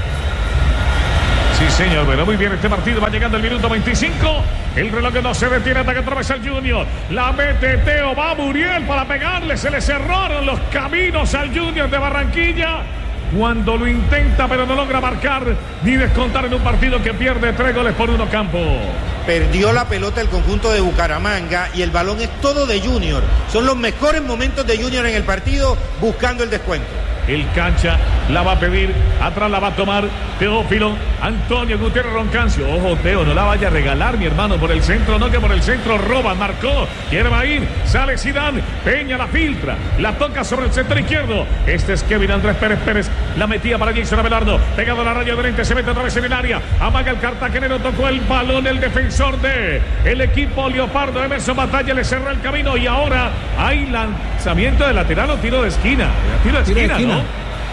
Sí, señor, pero muy bien este partido. Va llegando el minuto veinticinco. El reloj no se detiene hasta que atraviesa el Junior. La mete Teo, va Muriel para pegarle. Se le cerraron los caminos al Junior de Barranquilla cuando lo intenta, pero no logra marcar ni descontar en un partido que pierde tres goles por uno. Campo. Perdió la pelota el conjunto de Bucaramanga y el balón es todo de Junior. Son los mejores momentos de Junior en el partido, buscando el descuento. El cancha la va a pedir, atrás la va a tomar Teófilo, Antonio Gutiérrez Roncancio. Ojo, Teo, no la vaya a regalar, mi hermano, por el centro, no, que por el centro roba, marcó, quiere va a ir, sale Zidane, Peña la filtra, la toca sobre el centro izquierdo. Este es Kevin Andrés Pérez Pérez, la metía para Jason Abelardo, pegado a la raya de frente, se mete otra vez en el área, amaga el cartagenero, tocó el balón, el defensor de el equipo Leopardo, Emerson Batalla, le cerró el camino y ahora hay lanzamiento de lateral o tiro de esquina, tiro de esquina, tiro de esquina. ¿no?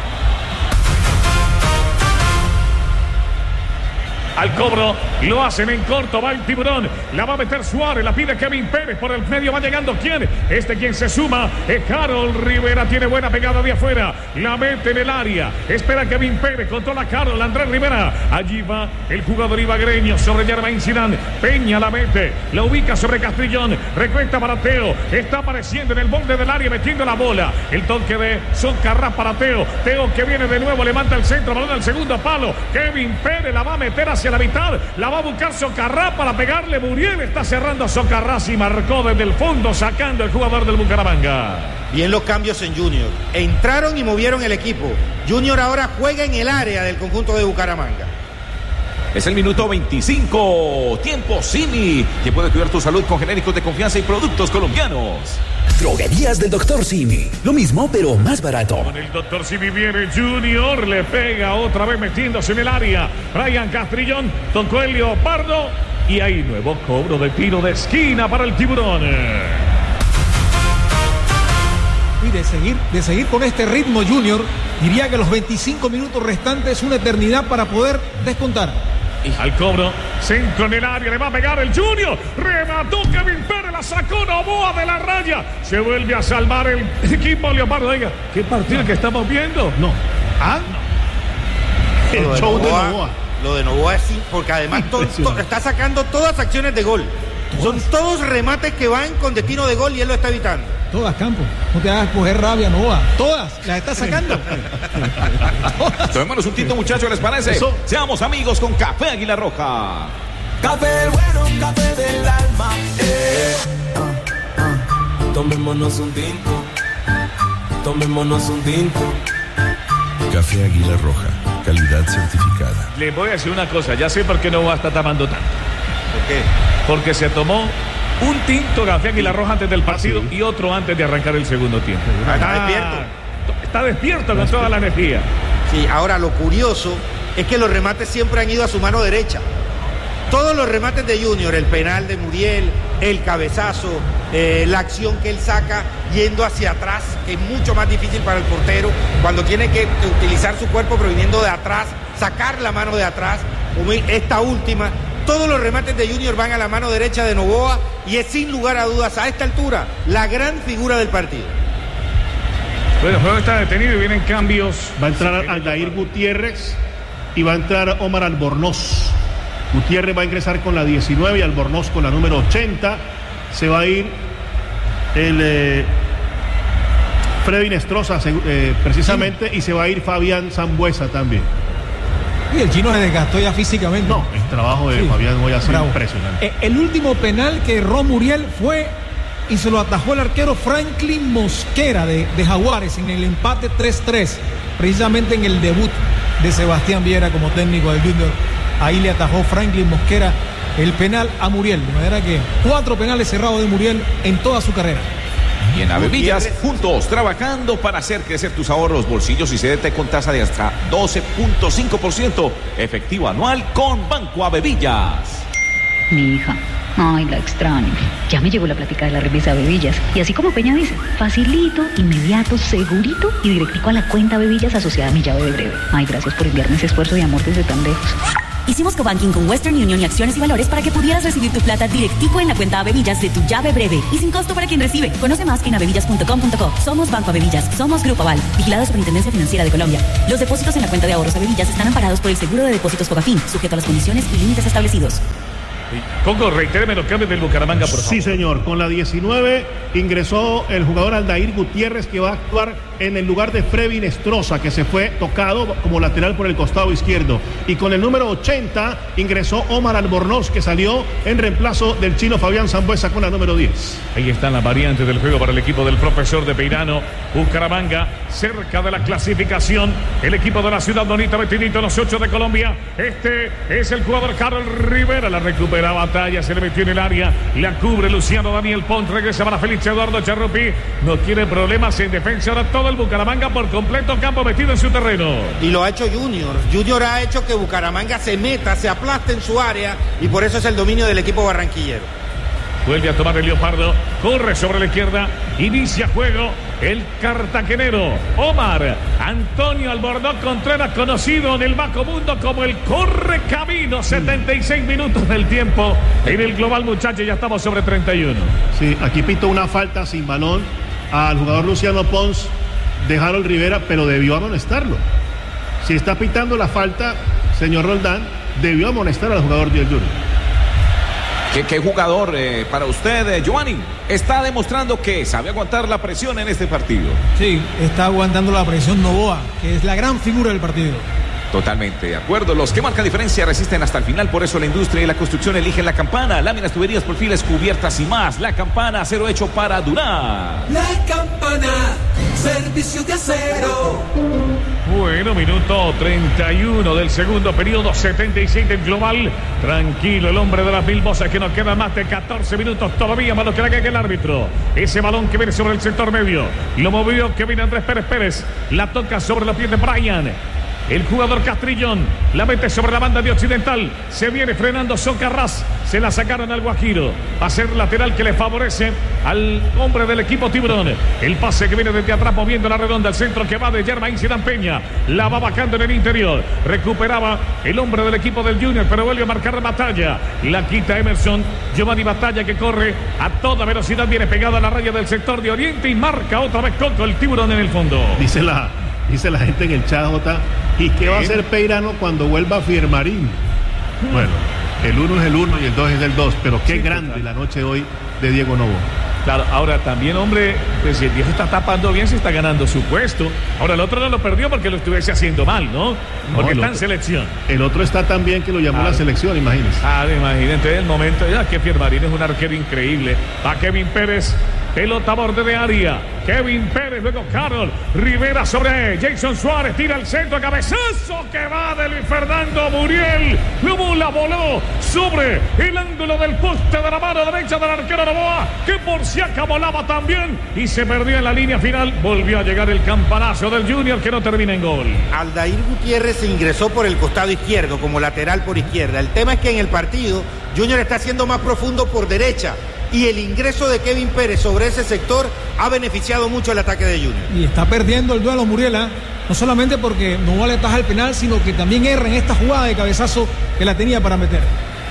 Al cobro, lo hacen en corto, va el Tiburón, la va a meter Suárez, la pide Kevin Pérez, por el medio va llegando, ¿quién? Este quien se suma, es Harold Rivera, tiene buena pegada de afuera, la mete en el área, espera Kevin Pérez, controla Harold, Andrés Rivera, allí va el jugador ibagreño sobre Germain Zidane, Peña la mete, la ubica sobre Castrillón, recuesta para Teo, está apareciendo en el borde del área, metiendo la bola, el toque de Socarrás para Teo, Teo que viene de nuevo, levanta el centro, balón al segundo palo, Kevin Pérez la va a meter hacia la mitad, la va a buscar Socarrás para pegarle. Muriel está cerrando a Socarrás y marcó desde el fondo, sacando el jugador del Bucaramanga. Bien los cambios en Junior, entraron y movieron el equipo. Junior ahora juega en el área del conjunto de Bucaramanga. Es el minuto veinticinco, tiempo Simi, que puede cuidar tu salud con genéricos de confianza y productos colombianos. Droguerías del doctor Simi, lo mismo pero más barato. Con el doctor Simi viene Junior, le pega otra vez metiéndose en el área. Brian Castrillón, tocó el Leopardo y hay nuevo cobro de tiro de esquina para el Tiburón. Y de seguir, de seguir con este ritmo Junior, diría que los veinticinco minutos restantes es una eternidad para poder descontar. Al cobro, centro en el área, le va a pegar el Junior, remató Kevin Pérez, la sacó Novoa de la raya, se vuelve a salvar el equipo Leopardo. Oiga, ¿qué partido no. que estamos viendo? No. ¿Ah? No. El lo show de Novoa, de Novoa. Lo de Novoa es sí, porque además to, to, está sacando todas acciones de gol. Son todos remates que van con destino de gol y él lo está evitando. Todas, Campo. No te hagas coger rabia, Novoa. Todas las está sacando. Tomémonos un tinto, muchachos, ¿les parece? Eso. Seamos amigos con Café Águila Roja. Café bueno, café del alma. Eh. Uh, uh. Tomémonos un tinto. Tomémonos un tinto. Café Águila Roja, calidad certificada. Le voy a decir una cosa, ya sé por qué Novoa está tomando tanto. ¿Por qué? Porque se tomó un tinto Café Águila Roja antes del partido sí. y otro antes de arrancar el segundo tiempo. Ah, está despierto. Está despierto con toda la energía. Sí, ahora lo curioso es que los remates siempre han ido a su mano derecha. Todos los remates de Junior, el penal de Muriel, el cabezazo, eh, la acción que él saca yendo hacia atrás, que es mucho más difícil para el portero, cuando tiene que, que utilizar su cuerpo pero viniendo de atrás, sacar la mano de atrás, como esta última. Todos los remates de Junior van a la mano derecha de Novoa y es sin lugar a dudas a esta altura la gran figura del partido. Bueno, el juego está detenido y vienen cambios. Va a entrar Aldair Gutiérrez y va a entrar Omar Albornoz. Gutiérrez va a ingresar con la diecinueve y Albornoz con la número ochenta. Se va a ir el eh, Freddy Nestroza eh, precisamente sí. y se va a ir Fabián Zambuesa también. Y el chino se desgastó ya físicamente. No, el trabajo de sí. Fabián Moya ha sido impresionante. Eh, el último penal que erró Muriel fue y se lo atajó el arquero Franklin Mosquera de, de Jaguares en el empate tres tres, precisamente en el debut de Sebastián Viera como técnico del Junior. Ahí le atajó Franklin Mosquera el penal a Muriel, de manera que cuatro penales cerrados de Muriel en toda su carrera. Y en Avevillas, juntos, trabajando para hacer crecer tus ahorros, bolsillos y C D T con tasa de hasta doce punto cinco por ciento efectivo anual con Banco Avevillas. Mi hija, ay, la extraño. Ya me llegó la plática de la remesa Avevillas. Y así como Peña dice, facilito, inmediato, segurito y directico a la cuenta Avevillas asociada a mi llave de breve. Ay, gracias por enviarme ese esfuerzo de amor desde tan lejos. Hicimos cobanking con Western Union y Acciones y Valores para que pudieras recibir tu plata directico en la cuenta Avevillas de tu llave breve y sin costo para quien recibe. Conoce más en avevillas punto com punto co. Somos Banco Avevillas, somos Grupo Aval, vigilado Superintendencia Financiera de Colombia. Los depósitos en la cuenta de ahorros Avevillas están amparados por el seguro de depósitos Fogafín, sujeto a las condiciones y límites establecidos. Congo, reitéreme los cambios del Bucaramanga, por favor. Sí, señor. Con la diecinueve ingresó el jugador Aldair Gutiérrez, que va a actuar en el lugar de Freddy Nestroza, que se fue tocado como lateral por el costado izquierdo. Y con el número ochenta ingresó Omar Albornoz, que salió en reemplazo del chino Fabián Sambuesa con la número diez. Ahí están las variantes del juego para el equipo del profesor de Peirano. Bucaramanga, cerca de la clasificación. El equipo de la ciudad bonita, metidito en los ocho de Colombia. Este es el jugador Carlos Rivera. La recupera Batalla, se le metió en el área. La cubre Luciano Daniel Pons. Regresa para Félix Eduardo Charrupi. No quiere problemas en defensa. Ahora todo el Bucaramanga por completo, campo metido en su terreno. Y lo ha hecho Junior. Junior ha hecho que Bucaramanga se meta, se aplaste en su área. Y por eso es el dominio del equipo barranquillero. Vuelve a tomar el Leopardo, corre sobre la izquierda, inicia juego el cartagenero Omar Antonio Albornoz Contreras, conocido en el bajo mundo como el Correcamino. setenta y seis minutos del tiempo en el global, muchachos, ya estamos sobre treinta y uno. Sí, aquí pito una falta sin balón al jugador Luciano Pons de Harold Rivera, pero debió amonestarlo. Si está pitando la falta, señor Roldán, debió amonestar al jugador del Junior. ¿Qué, qué jugador eh, para usted, eh, Giovanni? Está demostrando que sabe aguantar la presión en este partido. Sí, está aguantando la presión Novoa, que es la gran figura del partido. Totalmente de acuerdo. Los que marcan diferencia resisten hasta el final. Por eso la industria y la construcción eligen la Campana. Láminas, tuberías, perfiles, cubiertas y más. La Campana, acero hecho para durar. La Campana, servicio de acero. Bueno, minuto treinta y uno del segundo periodo, setenta y seis del global. Tranquilo el hombre de las mil voces, que nos queda más de catorce minutos todavía, más lo que haga el árbitro. Ese balón que viene sobre el sector medio, lo movió Kevin Andrés Pérez Pérez, la toca sobre los pies de Brian. El jugador Castrillón la mete sobre la banda de Occidental. Se viene frenando Socarrás. Se la sacaron al Guajiro. Va a ser lateral que le favorece al hombre del equipo Tiburón. El pase que viene desde atrás moviendo la redonda. El centro que va de Germain Zidane Peña. La va bajando en el interior. Recuperaba el hombre del equipo del Junior, pero vuelve a marcar Batalla. La quita Emerson. Giovanni Batalla, que corre a toda velocidad. Viene pegado a la raya del sector de Oriente y marca otra vez Coco, el Tiburón en el fondo. Dice la... Dice la gente en el chat, Jota, ¿y qué va a hacer Peirano cuando vuelva Firmarín? Bueno, el uno es el uno y el dos es el dos, pero qué sí, grande total. La noche hoy de Diego Novo. Claro, ahora también, hombre, pues si el viejo está tapando bien, se está ganando su puesto. Ahora el otro no lo perdió porque lo estuviese haciendo mal, ¿no? Porque no, está otro, en selección. El otro está tan bien que lo llamó ah, la selección, imagínense. Ah, imagínense, entonces el momento, ya que Firmarín es un arquero increíble. Va Kevin Pérez. Pelota a borde de área. Kevin Pérez, luego Carol Rivera sobre Jason Suárez. Tira al centro, cabezazo que va de Luis Fernando Muriel. Luego la voló sobre el ángulo del poste de la mano derecha del arquero Novoa, que por si acá volaba también y se perdió en la línea final. Volvió a llegar el campanazo del Junior, que no termina en gol. Aldair Gutiérrez se ingresó por el costado izquierdo como lateral por izquierda. El tema es que en el partido Junior está siendo más profundo por derecha. Y el ingreso de Kevin Pérez sobre ese sector ha beneficiado mucho el ataque de Junior. Y está perdiendo el duelo Muriela, no solamente porque no vale taja el penal, sino que también erra en esta jugada de cabezazo que la tenía para meter.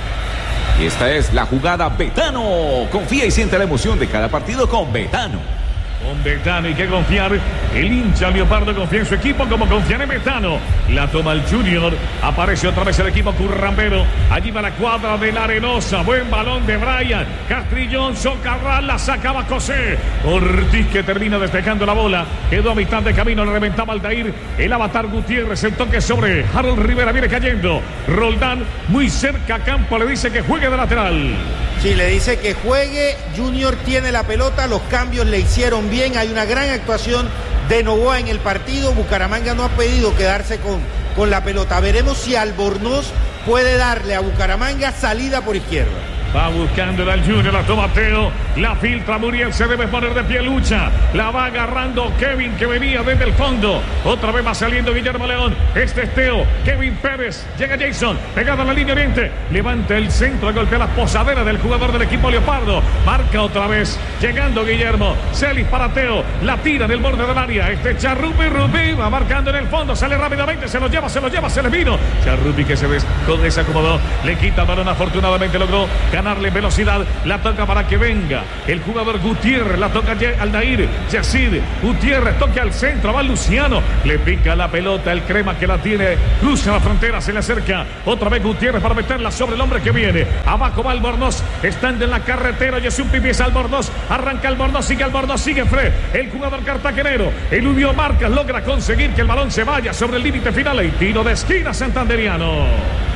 Y esta es la jugada Betano. Confía y siente la emoción de cada partido con Betano. Con Betano hay que confiar. El hincha Leopardo confía en su equipo como confía en Betano. La toma el Junior. Aparece otra vez el equipo currambero. Allí va la cuadra de la Arenosa. Buen balón de Brian. Castrillón, Socarrás, la sacaba José Ortiz, que termina despejando la bola. Quedó a mitad de camino, le reventaba Aldair. El avatar Gutiérrez, el toque sobre Harold Rivera, viene cayendo. Roldán muy cerca a campo, le dice que juegue de lateral. Sí, le dice que juegue. Junior tiene la pelota, los cambios le hicieron bien. Hay una gran actuación de Novoa en el partido. Bucaramanga no ha pedido quedarse con, con la pelota. Veremos si Albornoz puede darle a Bucaramanga salida por izquierda. Va buscando al Junior, la toma Teo, la filtra Muriel, se debe poner de pie, lucha, la va agarrando Kevin que venía desde el fondo, otra vez va saliendo Guillermo León, este es Teo, Kevin Pérez, llega Jason, pegado a la línea oriente, levanta el centro, golpea la posadera del jugador del equipo Leopardo, marca otra vez, llegando Guillermo, Celis para Teo, la tira del borde del área, este Charrupi, Rupi, va marcando en el fondo, sale rápidamente, se lo lleva, se lo lleva, se le vino, Charrupi que se des desacomodó, le quita el balón, afortunadamente logró ganarle velocidad, la toca para que venga el jugador Gutiérrez, la toca Aldair, Yacid, Gutiérrez toca al centro, va Luciano, le pica la pelota, el crema que la tiene, cruza la frontera, se le acerca, otra vez Gutiérrez para meterla sobre el hombre que viene, abajo va Albornoz, estando en la carretera, Yesupi empieza Albornoz, arranca Albornoz, sigue Albornoz, sigue Fred, el jugador cartagenero, Eludio Marcas logra conseguir que el balón se vaya sobre el límite final y tiro de esquina santanderiano.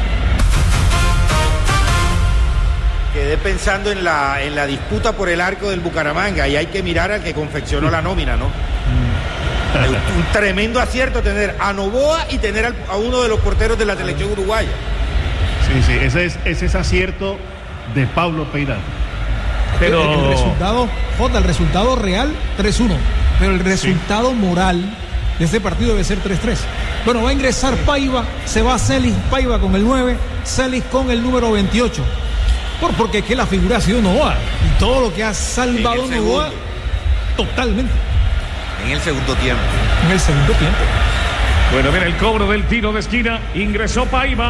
Quedé pensando en la, en la disputa por el arco del Bucaramanga y hay que mirar al que confeccionó la nómina, ¿no? Un tremendo acierto tener a Novoa y tener al, a uno de los porteros de la selección uruguaya. Sí, sí, ese es, ese es acierto de Pablo Peirano. Pero el, el resultado, Jota, el resultado real tres uno, pero el resultado sí. moral de este partido debe ser tres tres. Bueno, va a ingresar Paiva, se va Celis Paiva con el nueve, Celis con el número veintiocho. Por, porque es que la figura ha sido Novoa y todo lo que ha salvado Novoa totalmente. En el segundo tiempo. En el segundo tiempo. Bueno, mira el cobro del tiro de esquina. Ingresó Paiva.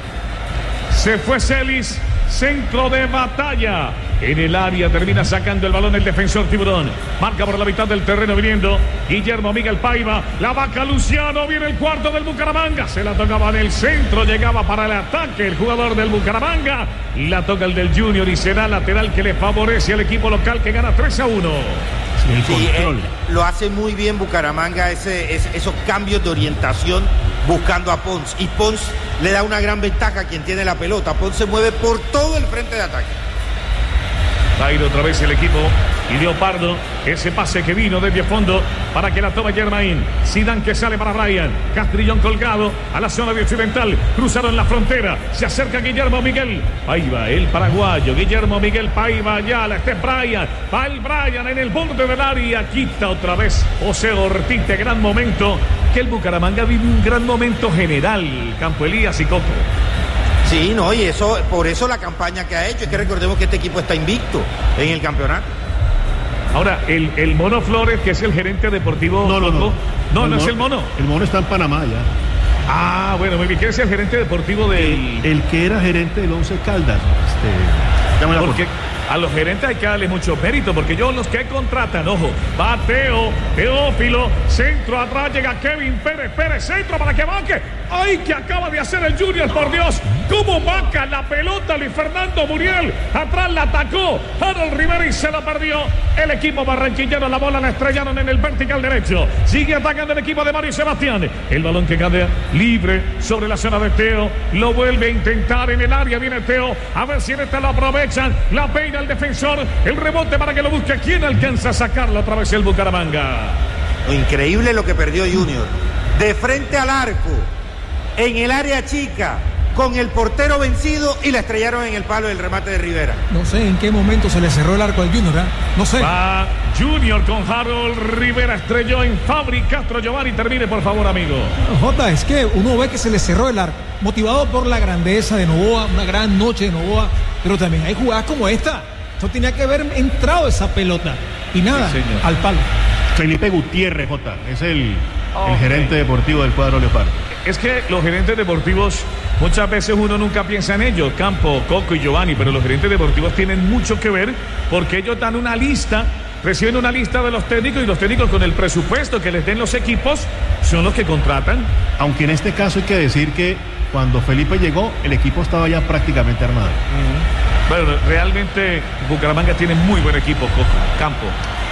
Se fue Celis. Centro de batalla. En el área termina sacando el balón el defensor Tiburón. Marca por la mitad del terreno viniendo Guillermo Miguel Paiva. La vaca Luciano. Viene el cuarto del Bucaramanga. Se la tocaba en el centro. Llegaba para el ataque el jugador del Bucaramanga. Y la toca el del Junior. Y será lateral que le favorece al equipo local que gana tres a uno. Sí, eh, lo hace muy bien Bucaramanga, ese, ese, esos cambios de orientación buscando a Pons. Y Pons le da una gran ventaja a quien tiene la pelota. Pons se mueve por todo el frente de ataque. Va a ir otra vez el equipo y Leopardo, ese pase que vino desde fondo para que la tome Germain. Zidane que sale para Brian. Castrillón colgado a la zona de occidental. Cruzaron la frontera. Se acerca Guillermo Miguel Paiva, el paraguayo. Guillermo Miguel Paiva, ya la este Brian. Va el Brian en el borde del área. Quita otra vez José Ortiz. De gran momento que el Bucaramanga vive un gran momento general. Campo Elías y Coco. Sí, no, y eso, por eso la campaña que ha hecho, es que recordemos que este equipo está invicto en el campeonato. Ahora, el, el Mono Flores, que es el gerente deportivo. No, no, no. No, no, el no mono, es el Mono. El Mono está en Panamá ya. Ah, bueno, muy bien. ¿Quién es el gerente deportivo del. El, el que era gerente del Once Caldas. Este, porque a los gerentes hay que darle mucho mérito, porque yo los que contratan, ojo, va Teo, Teófilo, centro atrás, llega Kevin Pérez, Pérez, centro para que banque. ¡Ay, que acaba de hacer el Junior, por Dios! ¿Cómo vaca la pelota Luis Fernando Muriel? Atrás la atacó Harold Rivera y se la perdió. El equipo barranquillero, la bola la estrellaron en el vertical derecho. Sigue atacando el equipo de Mario Sebastián. El balón que cae libre sobre la zona de Teo. Lo vuelve a intentar en el área. Viene Teo. A ver si en esta lo aprovechan. La peina el defensor. El rebote para que lo busque. ¿Quién alcanza a sacarlo otra vez el Bucaramanga? Increíble lo que perdió Junior. De frente al arco. En el área chica, con el portero vencido y la estrellaron en el palo del remate de Rivera. No sé en qué momento se le cerró el arco al Junior, ¿eh? No sé. Va Junior con Harold Rivera, estrelló en Fabri Castro Giovanni. Termine, por favor, amigo. Jota, es que uno ve que se le cerró el arco, motivado por la grandeza de Novoa, una gran noche de Novoa, pero también hay jugadas como esta. Esto tenía que haber entrado esa pelota. Y nada, sí, al palo. Felipe Gutiérrez, Jota, es el, okay. el gerente deportivo del cuadro Leopardo. Es que los gerentes deportivos, muchas veces uno nunca piensa en ellos, Campo, Coco y Giovanni, pero los gerentes deportivos tienen mucho que ver porque ellos dan una lista, reciben una lista de los técnicos y los técnicos con el presupuesto que les den los equipos son los que contratan. Aunque en este caso hay que decir que cuando Felipe llegó, el equipo estaba ya prácticamente armado. Uh-huh. Bueno, realmente Bucaramanga tiene muy buen equipo, Coco, Campo.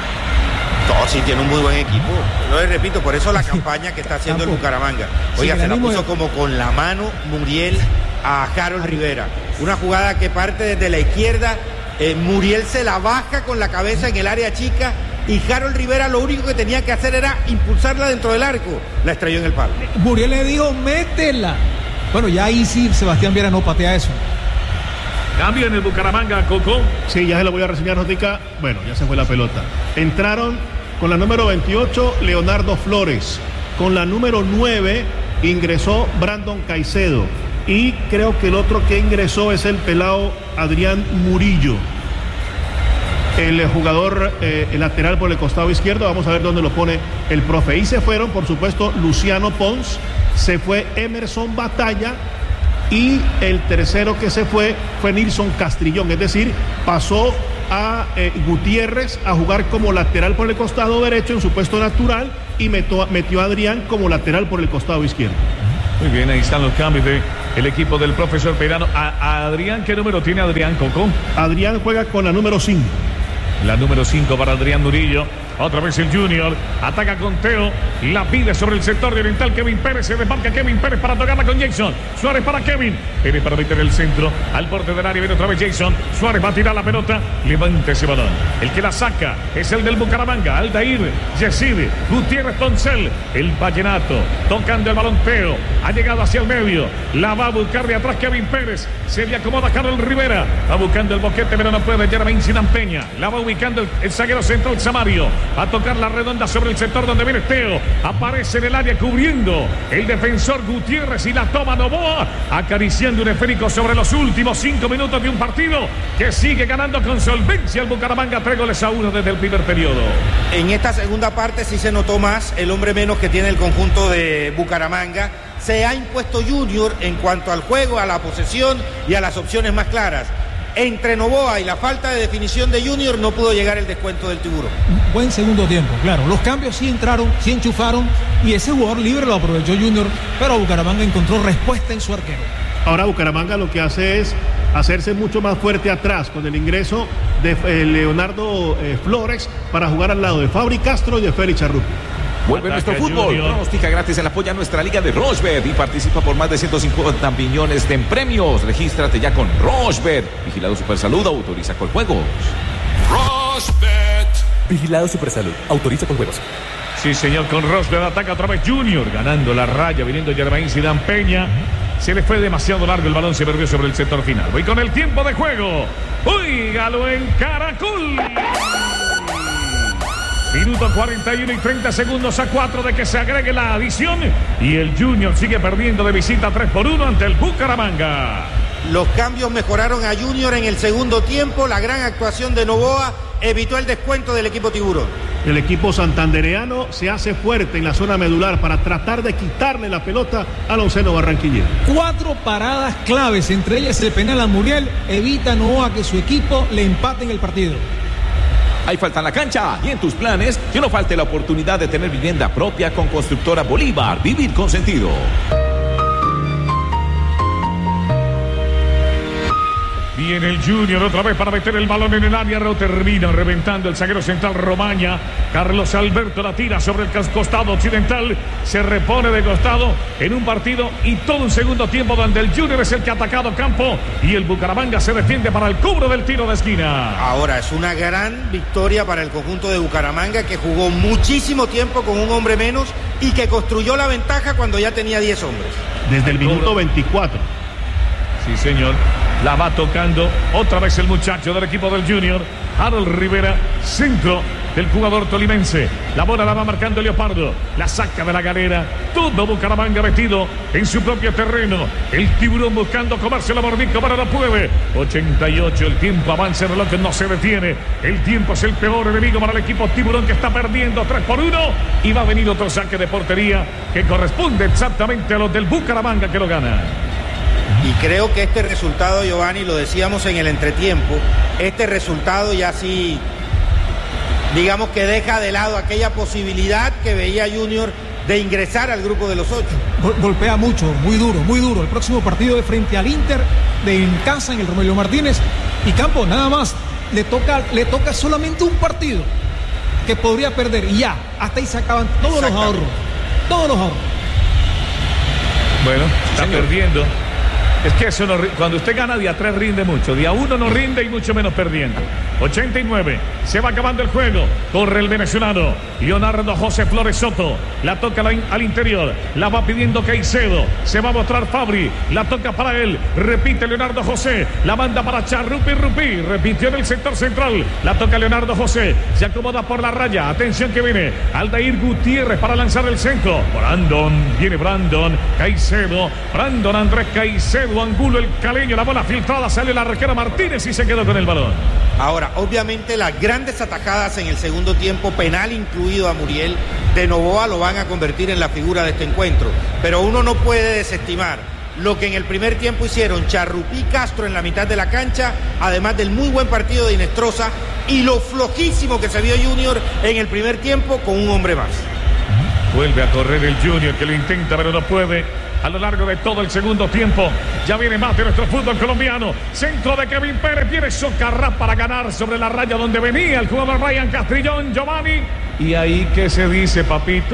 No, sí, tiene un muy buen equipo. Yo les repito, por eso la campaña que está haciendo el Bucaramanga. Oiga, sí, se la puso como con la mano Muriel a Harold Rivera. Una jugada que parte desde la izquierda. Eh, Muriel se la baja con la cabeza en el área chica. Y Harold Rivera lo único que tenía que hacer era impulsarla dentro del arco. La estrelló en el palo. Muriel le dijo, métela. Bueno, ya ahí sí Sebastián Viera no patea eso. Cambio en el Bucaramanga, Coco. Sí, ya se lo voy a reseñar, Notica. Bueno, ya se fue la pelota. Entraron con la número veintiocho, Leonardo Flores. Con la número nueve ingresó Brandon Caicedo. Y creo que el otro que ingresó es el pelado Adrián Murillo. El jugador eh, el lateral por el costado izquierdo. Vamos a ver dónde lo pone el profe. Y se fueron, por supuesto, Luciano Pons. Se fue Emerson Batalla. Y el tercero que se fue fue Nilson Castrillón, es decir, pasó a eh, Gutiérrez a jugar como lateral por el costado derecho en su puesto natural y metió, metió a Adrián como lateral por el costado izquierdo. Muy bien, ahí están los cambios del de equipo del profesor Peirano. A, a Adrián, ¿qué número tiene Adrián, Coco? Adrián juega con la número cinco. La número cinco para Adrián Murillo. Otra vez el Junior. Ataca con Teo. La pide sobre el sector de oriental. Kevin Pérez. Se desmarca Kevin Pérez para tocarla con Jason. Suárez para Kevin. Pérez para meter el centro. Al borde del área viene otra vez Jason. Suárez va a tirar la pelota. Levanta ese balón. El que la saca es el del Bucaramanga. Aldair. Yesid. Gutiérrez Poncel. El Vallenato. Tocando el balón Teo. Ha llegado hacia el medio. La va a buscar de atrás Kevin Pérez. Se le acomoda Carlos Rivera. Va buscando el boquete, pero no puede. Jermaine Sidán Peña. La va ubicando el, el zaguero central Samario. A tocar la redonda sobre el sector donde viene Teo. Aparece en el área cubriendo el defensor Gutiérrez y la toma Novoa. Acariciando un esférico sobre los últimos cinco minutos de un partido que sigue ganando con solvencia el Bucaramanga. Tres goles a uno desde el primer periodo. En esta segunda parte sí se notó más el hombre menos que tiene el conjunto de Bucaramanga. Se ha impuesto Junior en cuanto al juego, a la posesión y a las opciones más claras. Entre Novoa y la falta de definición de Junior no pudo llegar el descuento del Tiburón. Buen segundo tiempo, claro. Los cambios sí entraron, sí enchufaron y ese jugador libre lo aprovechó Junior, pero Bucaramanga encontró respuesta en su arquero. Ahora Bucaramanga lo que hace es hacerse mucho más fuerte atrás con el ingreso de eh, Leonardo eh, Flores para jugar al lado de Fabri Castro y de Félix Charrupi. Vuelve Ataca nuestro fútbol. Junior. Pronostica gratis en la polla nuestra liga de Rochebet y participa por más de ciento cincuenta millones de premios. Regístrate ya con Rochebet. Vigilado Supersalud, autoriza con juegos. Rochebet. Vigilado Supersalud, autoriza con juegos. Sí, señor, con Rochebet ataca otra vez Junior, ganando la raya, viniendo Jermaine Sidán Peña. Se le fue demasiado largo, el balón se perdió sobre el sector final. Voy con el tiempo de juego. Óigalo en Caracol. Minuto cuarenta y uno y treinta segundos a cuatro de que se agregue la adición. Y el Junior sigue perdiendo de visita tres por uno ante el Bucaramanga. Los cambios mejoraron a Junior en el segundo tiempo. La gran actuación de Novoa evitó el descuento del equipo Tiburón. El equipo santandereano se hace fuerte en la zona medular para tratar de quitarle la pelota al onceno barranquillero. Cuatro paradas claves, entre ellas el penal a Muriel, evita Novoa que su equipo le empate en el partido. Hay falta en la cancha y en tus planes que no falte la oportunidad de tener vivienda propia con Constructora Bolívar. Vivir con sentido. Viene el Junior otra vez para meter el balón en el área. Lo termina reventando el zaguero central Romaña. Carlos Alberto la tira sobre el costado occidental. Se repone de costado en un partido y todo un segundo tiempo donde el Junior es el que ha atacado campo y el Bucaramanga se defiende para el cobro del tiro de esquina. Ahora es una gran victoria para el conjunto de Bucaramanga, que jugó muchísimo tiempo con un hombre menos y que construyó la ventaja cuando ya tenía diez hombres. Desde el minuto veinticuatro. Sí, señor. La va tocando otra vez el muchacho del equipo del Junior, Harold Rivera, centro del jugador tolimense. La bola la va marcando Leopardo, la saca de la galera. Todo Bucaramanga metido en su propio terreno. El Tiburón buscando comerse la mordisco, pero no puede. ochenta y ocho, el tiempo avanza, el reloj no se detiene. El tiempo es el peor enemigo para el equipo Tiburón, que está perdiendo tres por uno. Y va a venir otro saque de portería que corresponde exactamente a los del Bucaramanga, que lo gana. Y creo que este resultado, Giovanni, lo decíamos en el entretiempo, este resultado ya sí, digamos que deja de lado aquella posibilidad que veía Junior de ingresar al grupo de los ocho. Gol- golpea mucho, muy duro, muy duro. El próximo partido de frente al Inter, de en casa, en el Romelio Martínez. Y Campo, nada más, le toca, le toca solamente un partido que podría perder. Y ya, hasta ahí se acaban todos los ahorros. Todos los ahorros. Bueno, está Señor. perdiendo. Es que eso no, cuando usted gana día tres rinde mucho, día uno no rinde y mucho menos perdiendo. ochenta y nueve, se va acabando el juego, corre el venezolano Leonardo José Flores Soto, la toca al interior, la va pidiendo Caicedo, se va a mostrar Fabri, la toca para él, repite Leonardo José, la manda para Charrupi Rupi, repitió en el sector central, la toca Leonardo José, se acomoda por la raya, atención que viene, Aldair Gutiérrez para lanzar el centro, Brandon, viene Brandon, Caicedo, Brandon Andrés Caicedo, Angulo el caleño, la bola filtrada, sale la arquera Martínez y se quedó con el balón. Ahora, obviamente las grandes atajadas en el segundo tiempo, penal incluido a Muriel, de Novoa lo van a convertir en la figura de este encuentro, pero uno no puede desestimar lo que en el primer tiempo hicieron Charrupí Castro en la mitad de la cancha, además del muy buen partido de Inestrosa y lo flojísimo que se vio Junior en el primer tiempo con un hombre más. Vuelve a correr el Junior, que lo intenta pero no puede. A lo largo de todo el segundo tiempo, ya viene más de nuestro fútbol colombiano. Centro de Kevin Pérez, viene Socarrás para ganar sobre la raya donde venía el jugador Ryan Castrillón, Giovanni. Y ahí, ¿qué se dice, papito?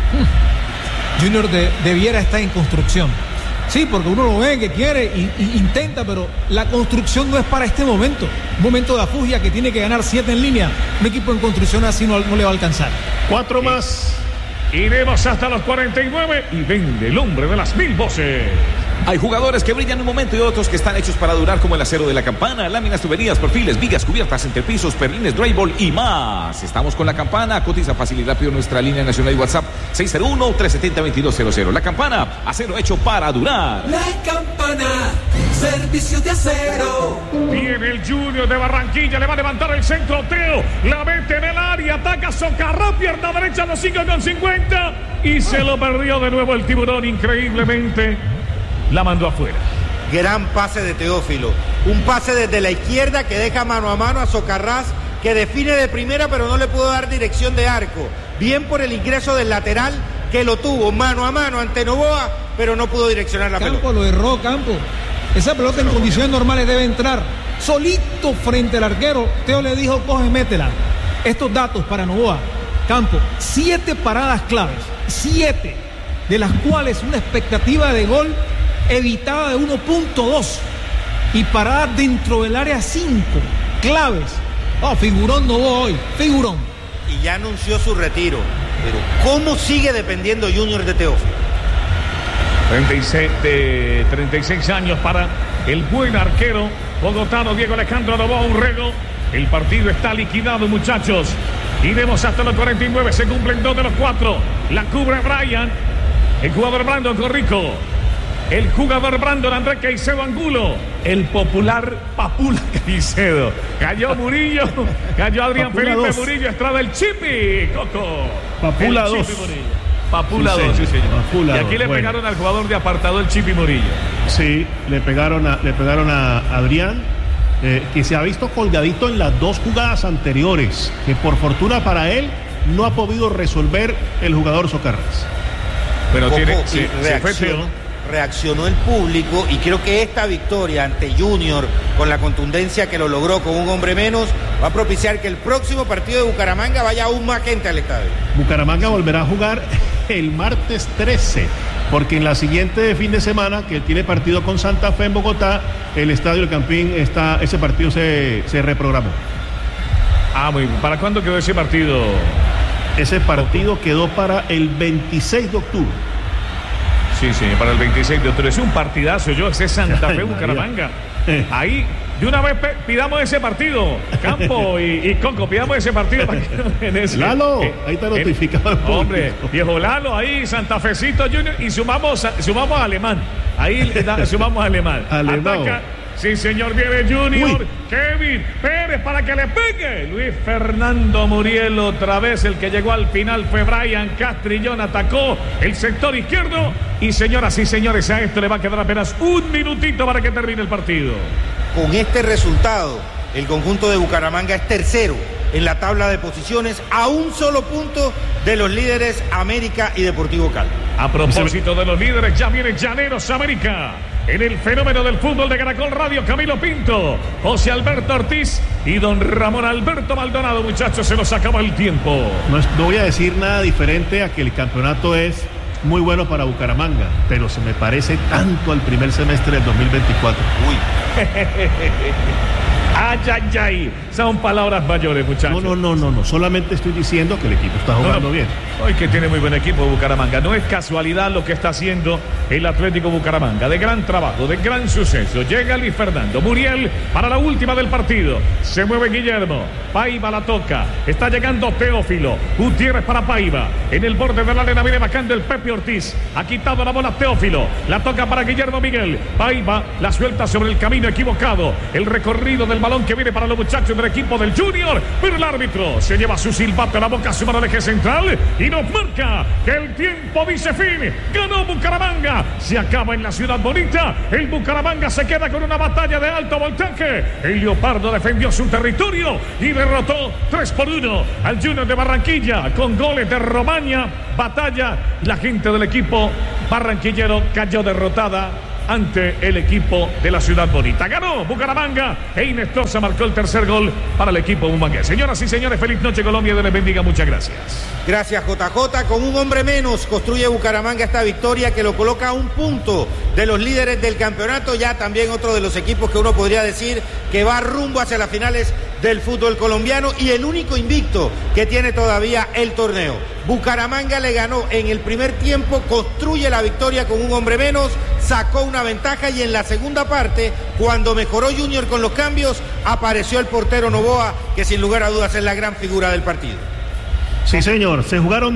Junior de, debiera estar en construcción. Sí, porque uno lo ve que quiere y, y intenta, pero la construcción no es para este momento. Un momento de afugia que tiene que ganar siete en línea. Un equipo en construcción así no, no le va a alcanzar. Cuatro sí. más. Iremos hasta los cuarenta y nueve y vende el hombre de las mil voces. Hay jugadores que brillan un momento y otros que están hechos para durar, como el acero de la campana, láminas, tuberías, perfiles, vigas, cubiertas, entrepisos, perlines, drywall y más. Estamos con la campana. Cotiza fácil y rápido nuestra línea nacional y WhatsApp seis cero uno, tres siete cero, dos dos cero cero. La campana, acero hecho para durar. La campana, servicio de acero. Viene el Junior de Barranquilla, le va a levantar el centro Teo, la mete en el área, ataca Socarrás, pierna derecha, los cinco con cincuenta y se lo perdió de nuevo el tiburón, increíblemente. La mandó afuera. Gran pase de Teófilo. Un pase desde la izquierda que deja mano a mano a Socarrás, que define de primera pero no le pudo dar dirección de arco. Bien por el ingreso del lateral, que lo tuvo mano a mano ante Novoa, pero no pudo direccionar la Campo pelota. Lo erró Campo. Esa pelota en condiciones normales debe entrar solito frente al arquero. Teo le dijo, coge, métela. Estos datos para Novoa. Campo, siete paradas claves. Siete. De las cuales una expectativa de gol evitada de uno punto dos y parada dentro del área cinco, claves. Oh, figurón Novoa hoy, figurón. Y ya anunció su retiro, pero ¿cómo sigue dependiendo Junior de Teófilo? treinta y seis, de treinta y seis años para el buen arquero bogotano Diego Alejandro Novoa Urrego. El partido está liquidado, muchachos. Iremos hasta los cuarenta y nueve, se cumplen dos de los cuatro. La cubre Brian, el jugador Brandon Corrico. El jugador Brandon Andrés Caicedo Angulo. El popular Papula Caicedo. Cayó Murillo. Cayó Adrián Papula Felipe dos. Murillo. Estrada el Chipi. Coco. Papula el Chipi dos. Murillo. Papula Sí, dos, sí, señor. Papula y aquí dos, le bueno. pegaron al jugador de apartado el Chipi Murillo. Sí, le pegaron a, le pegaron a Adrián, eh, que se ha visto colgadito en las dos jugadas anteriores, que por fortuna para él no ha podido resolver el jugador Socarrás. Pero Coco, tiene. y Sí, sí, fue reaccionó, feo. reaccionó el público y creo que esta victoria ante Junior, con la contundencia que lo logró con un hombre menos, va a propiciar que el próximo partido de Bucaramanga vaya aún más gente al estadio. Bucaramanga volverá a jugar el martes trece, porque en la siguiente fin de semana, que tiene partido con Santa Fe en Bogotá, el Estadio El Campín, está, ese partido se, se reprogramó. Ah, muy bien. ¿Para cuándo quedó ese partido? Ese partido quedó para el veintiséis de octubre. Sí, sí, para el veintiséis de octubre. Es un partidazo, yo, ese Santa Fe Bucaramanga. Ahí, de una vez pe- pidamos ese partido, Campo y, y Coco, pidamos ese partido. Para que, en ese, Lalo, eh, ahí está eh, notificado el público. Hombre, viejo Lalo, ahí Santa Fecito Junior y sumamos, a- sumamos a Alemán. Ahí le da- sumamos a Alemán. Alemán. Ataca. Sí, señor, viene Junior. Uy. Kevin Pérez para que le pegue. Luis Fernando Muriel otra vez. El que llegó al final fue Brian Castrillón. Atacó el sector izquierdo. Y señoras y señores, a esto le va a quedar apenas un minutito para que termine el partido. Con este resultado, el conjunto de Bucaramanga es tercero en la tabla de posiciones, a un solo punto de los líderes América y Deportivo Cali. A propósito de los líderes, ya viene Llaneros América. En el fenómeno del fútbol de Caracol Radio, Camilo Pinto, José Alberto Ortiz y don Ramón Alberto Maldonado. Muchachos, se nos acaba el tiempo. No, es- no voy a decir nada diferente a que el campeonato es muy bueno para Bucaramanga, pero se me parece tanto al primer semestre del dos mil veinticuatro. Uy. Ay, ay, ay. Son palabras mayores, muchachos. No, no, no, no, no. Solamente estoy diciendo que el equipo está jugando no, no. bien. Hoy que tiene muy buen equipo Bucaramanga. No es casualidad lo que está haciendo el Atlético Bucaramanga. De gran trabajo, de gran suceso. Llega Luis Fernando Muriel para la última del partido. Se mueve Guillermo. Paiva la toca. Está llegando Teófilo. Gutiérrez para Paiva. En el borde de la arena viene bajando el Pepe Ortiz. Ha quitado la bola Teófilo. La toca para Guillermo Miguel. Paiva la suelta sobre el camino equivocado. El recorrido del balón que viene para los muchachos del equipo del Junior, pero el árbitro se lleva su silbato a la boca, su mano de eje central y nos marca que el tiempo dice fin. Ganó Bucaramanga, se acaba en la ciudad bonita. El Bucaramanga se queda con una batalla de alto voltaje. El Leopardo defendió su territorio y derrotó tres por uno al Junior de Barranquilla con goles de Romaña. Batalla, la gente del equipo barranquillero cayó derrotada ante el equipo de la ciudad bonita. Ganó Bucaramanga e Inestrosa marcó el tercer gol para el equipo bumangués. Señoras y señores, feliz noche Colombia, Dios les bendiga, muchas gracias. Gracias J J, con un hombre menos construye Bucaramanga esta victoria que lo coloca a un punto de los líderes del campeonato, ya también otro de los equipos que uno podría decir que va rumbo hacia las finales del fútbol colombiano y el único invicto que tiene todavía el torneo. Bucaramanga le ganó en el primer tiempo, construye la victoria con un hombre menos, sacó una ventaja y en la segunda parte, cuando mejoró Junior con los cambios, apareció el portero Novoa, que sin lugar a dudas es la gran figura del partido. Sí, señor, se jugaron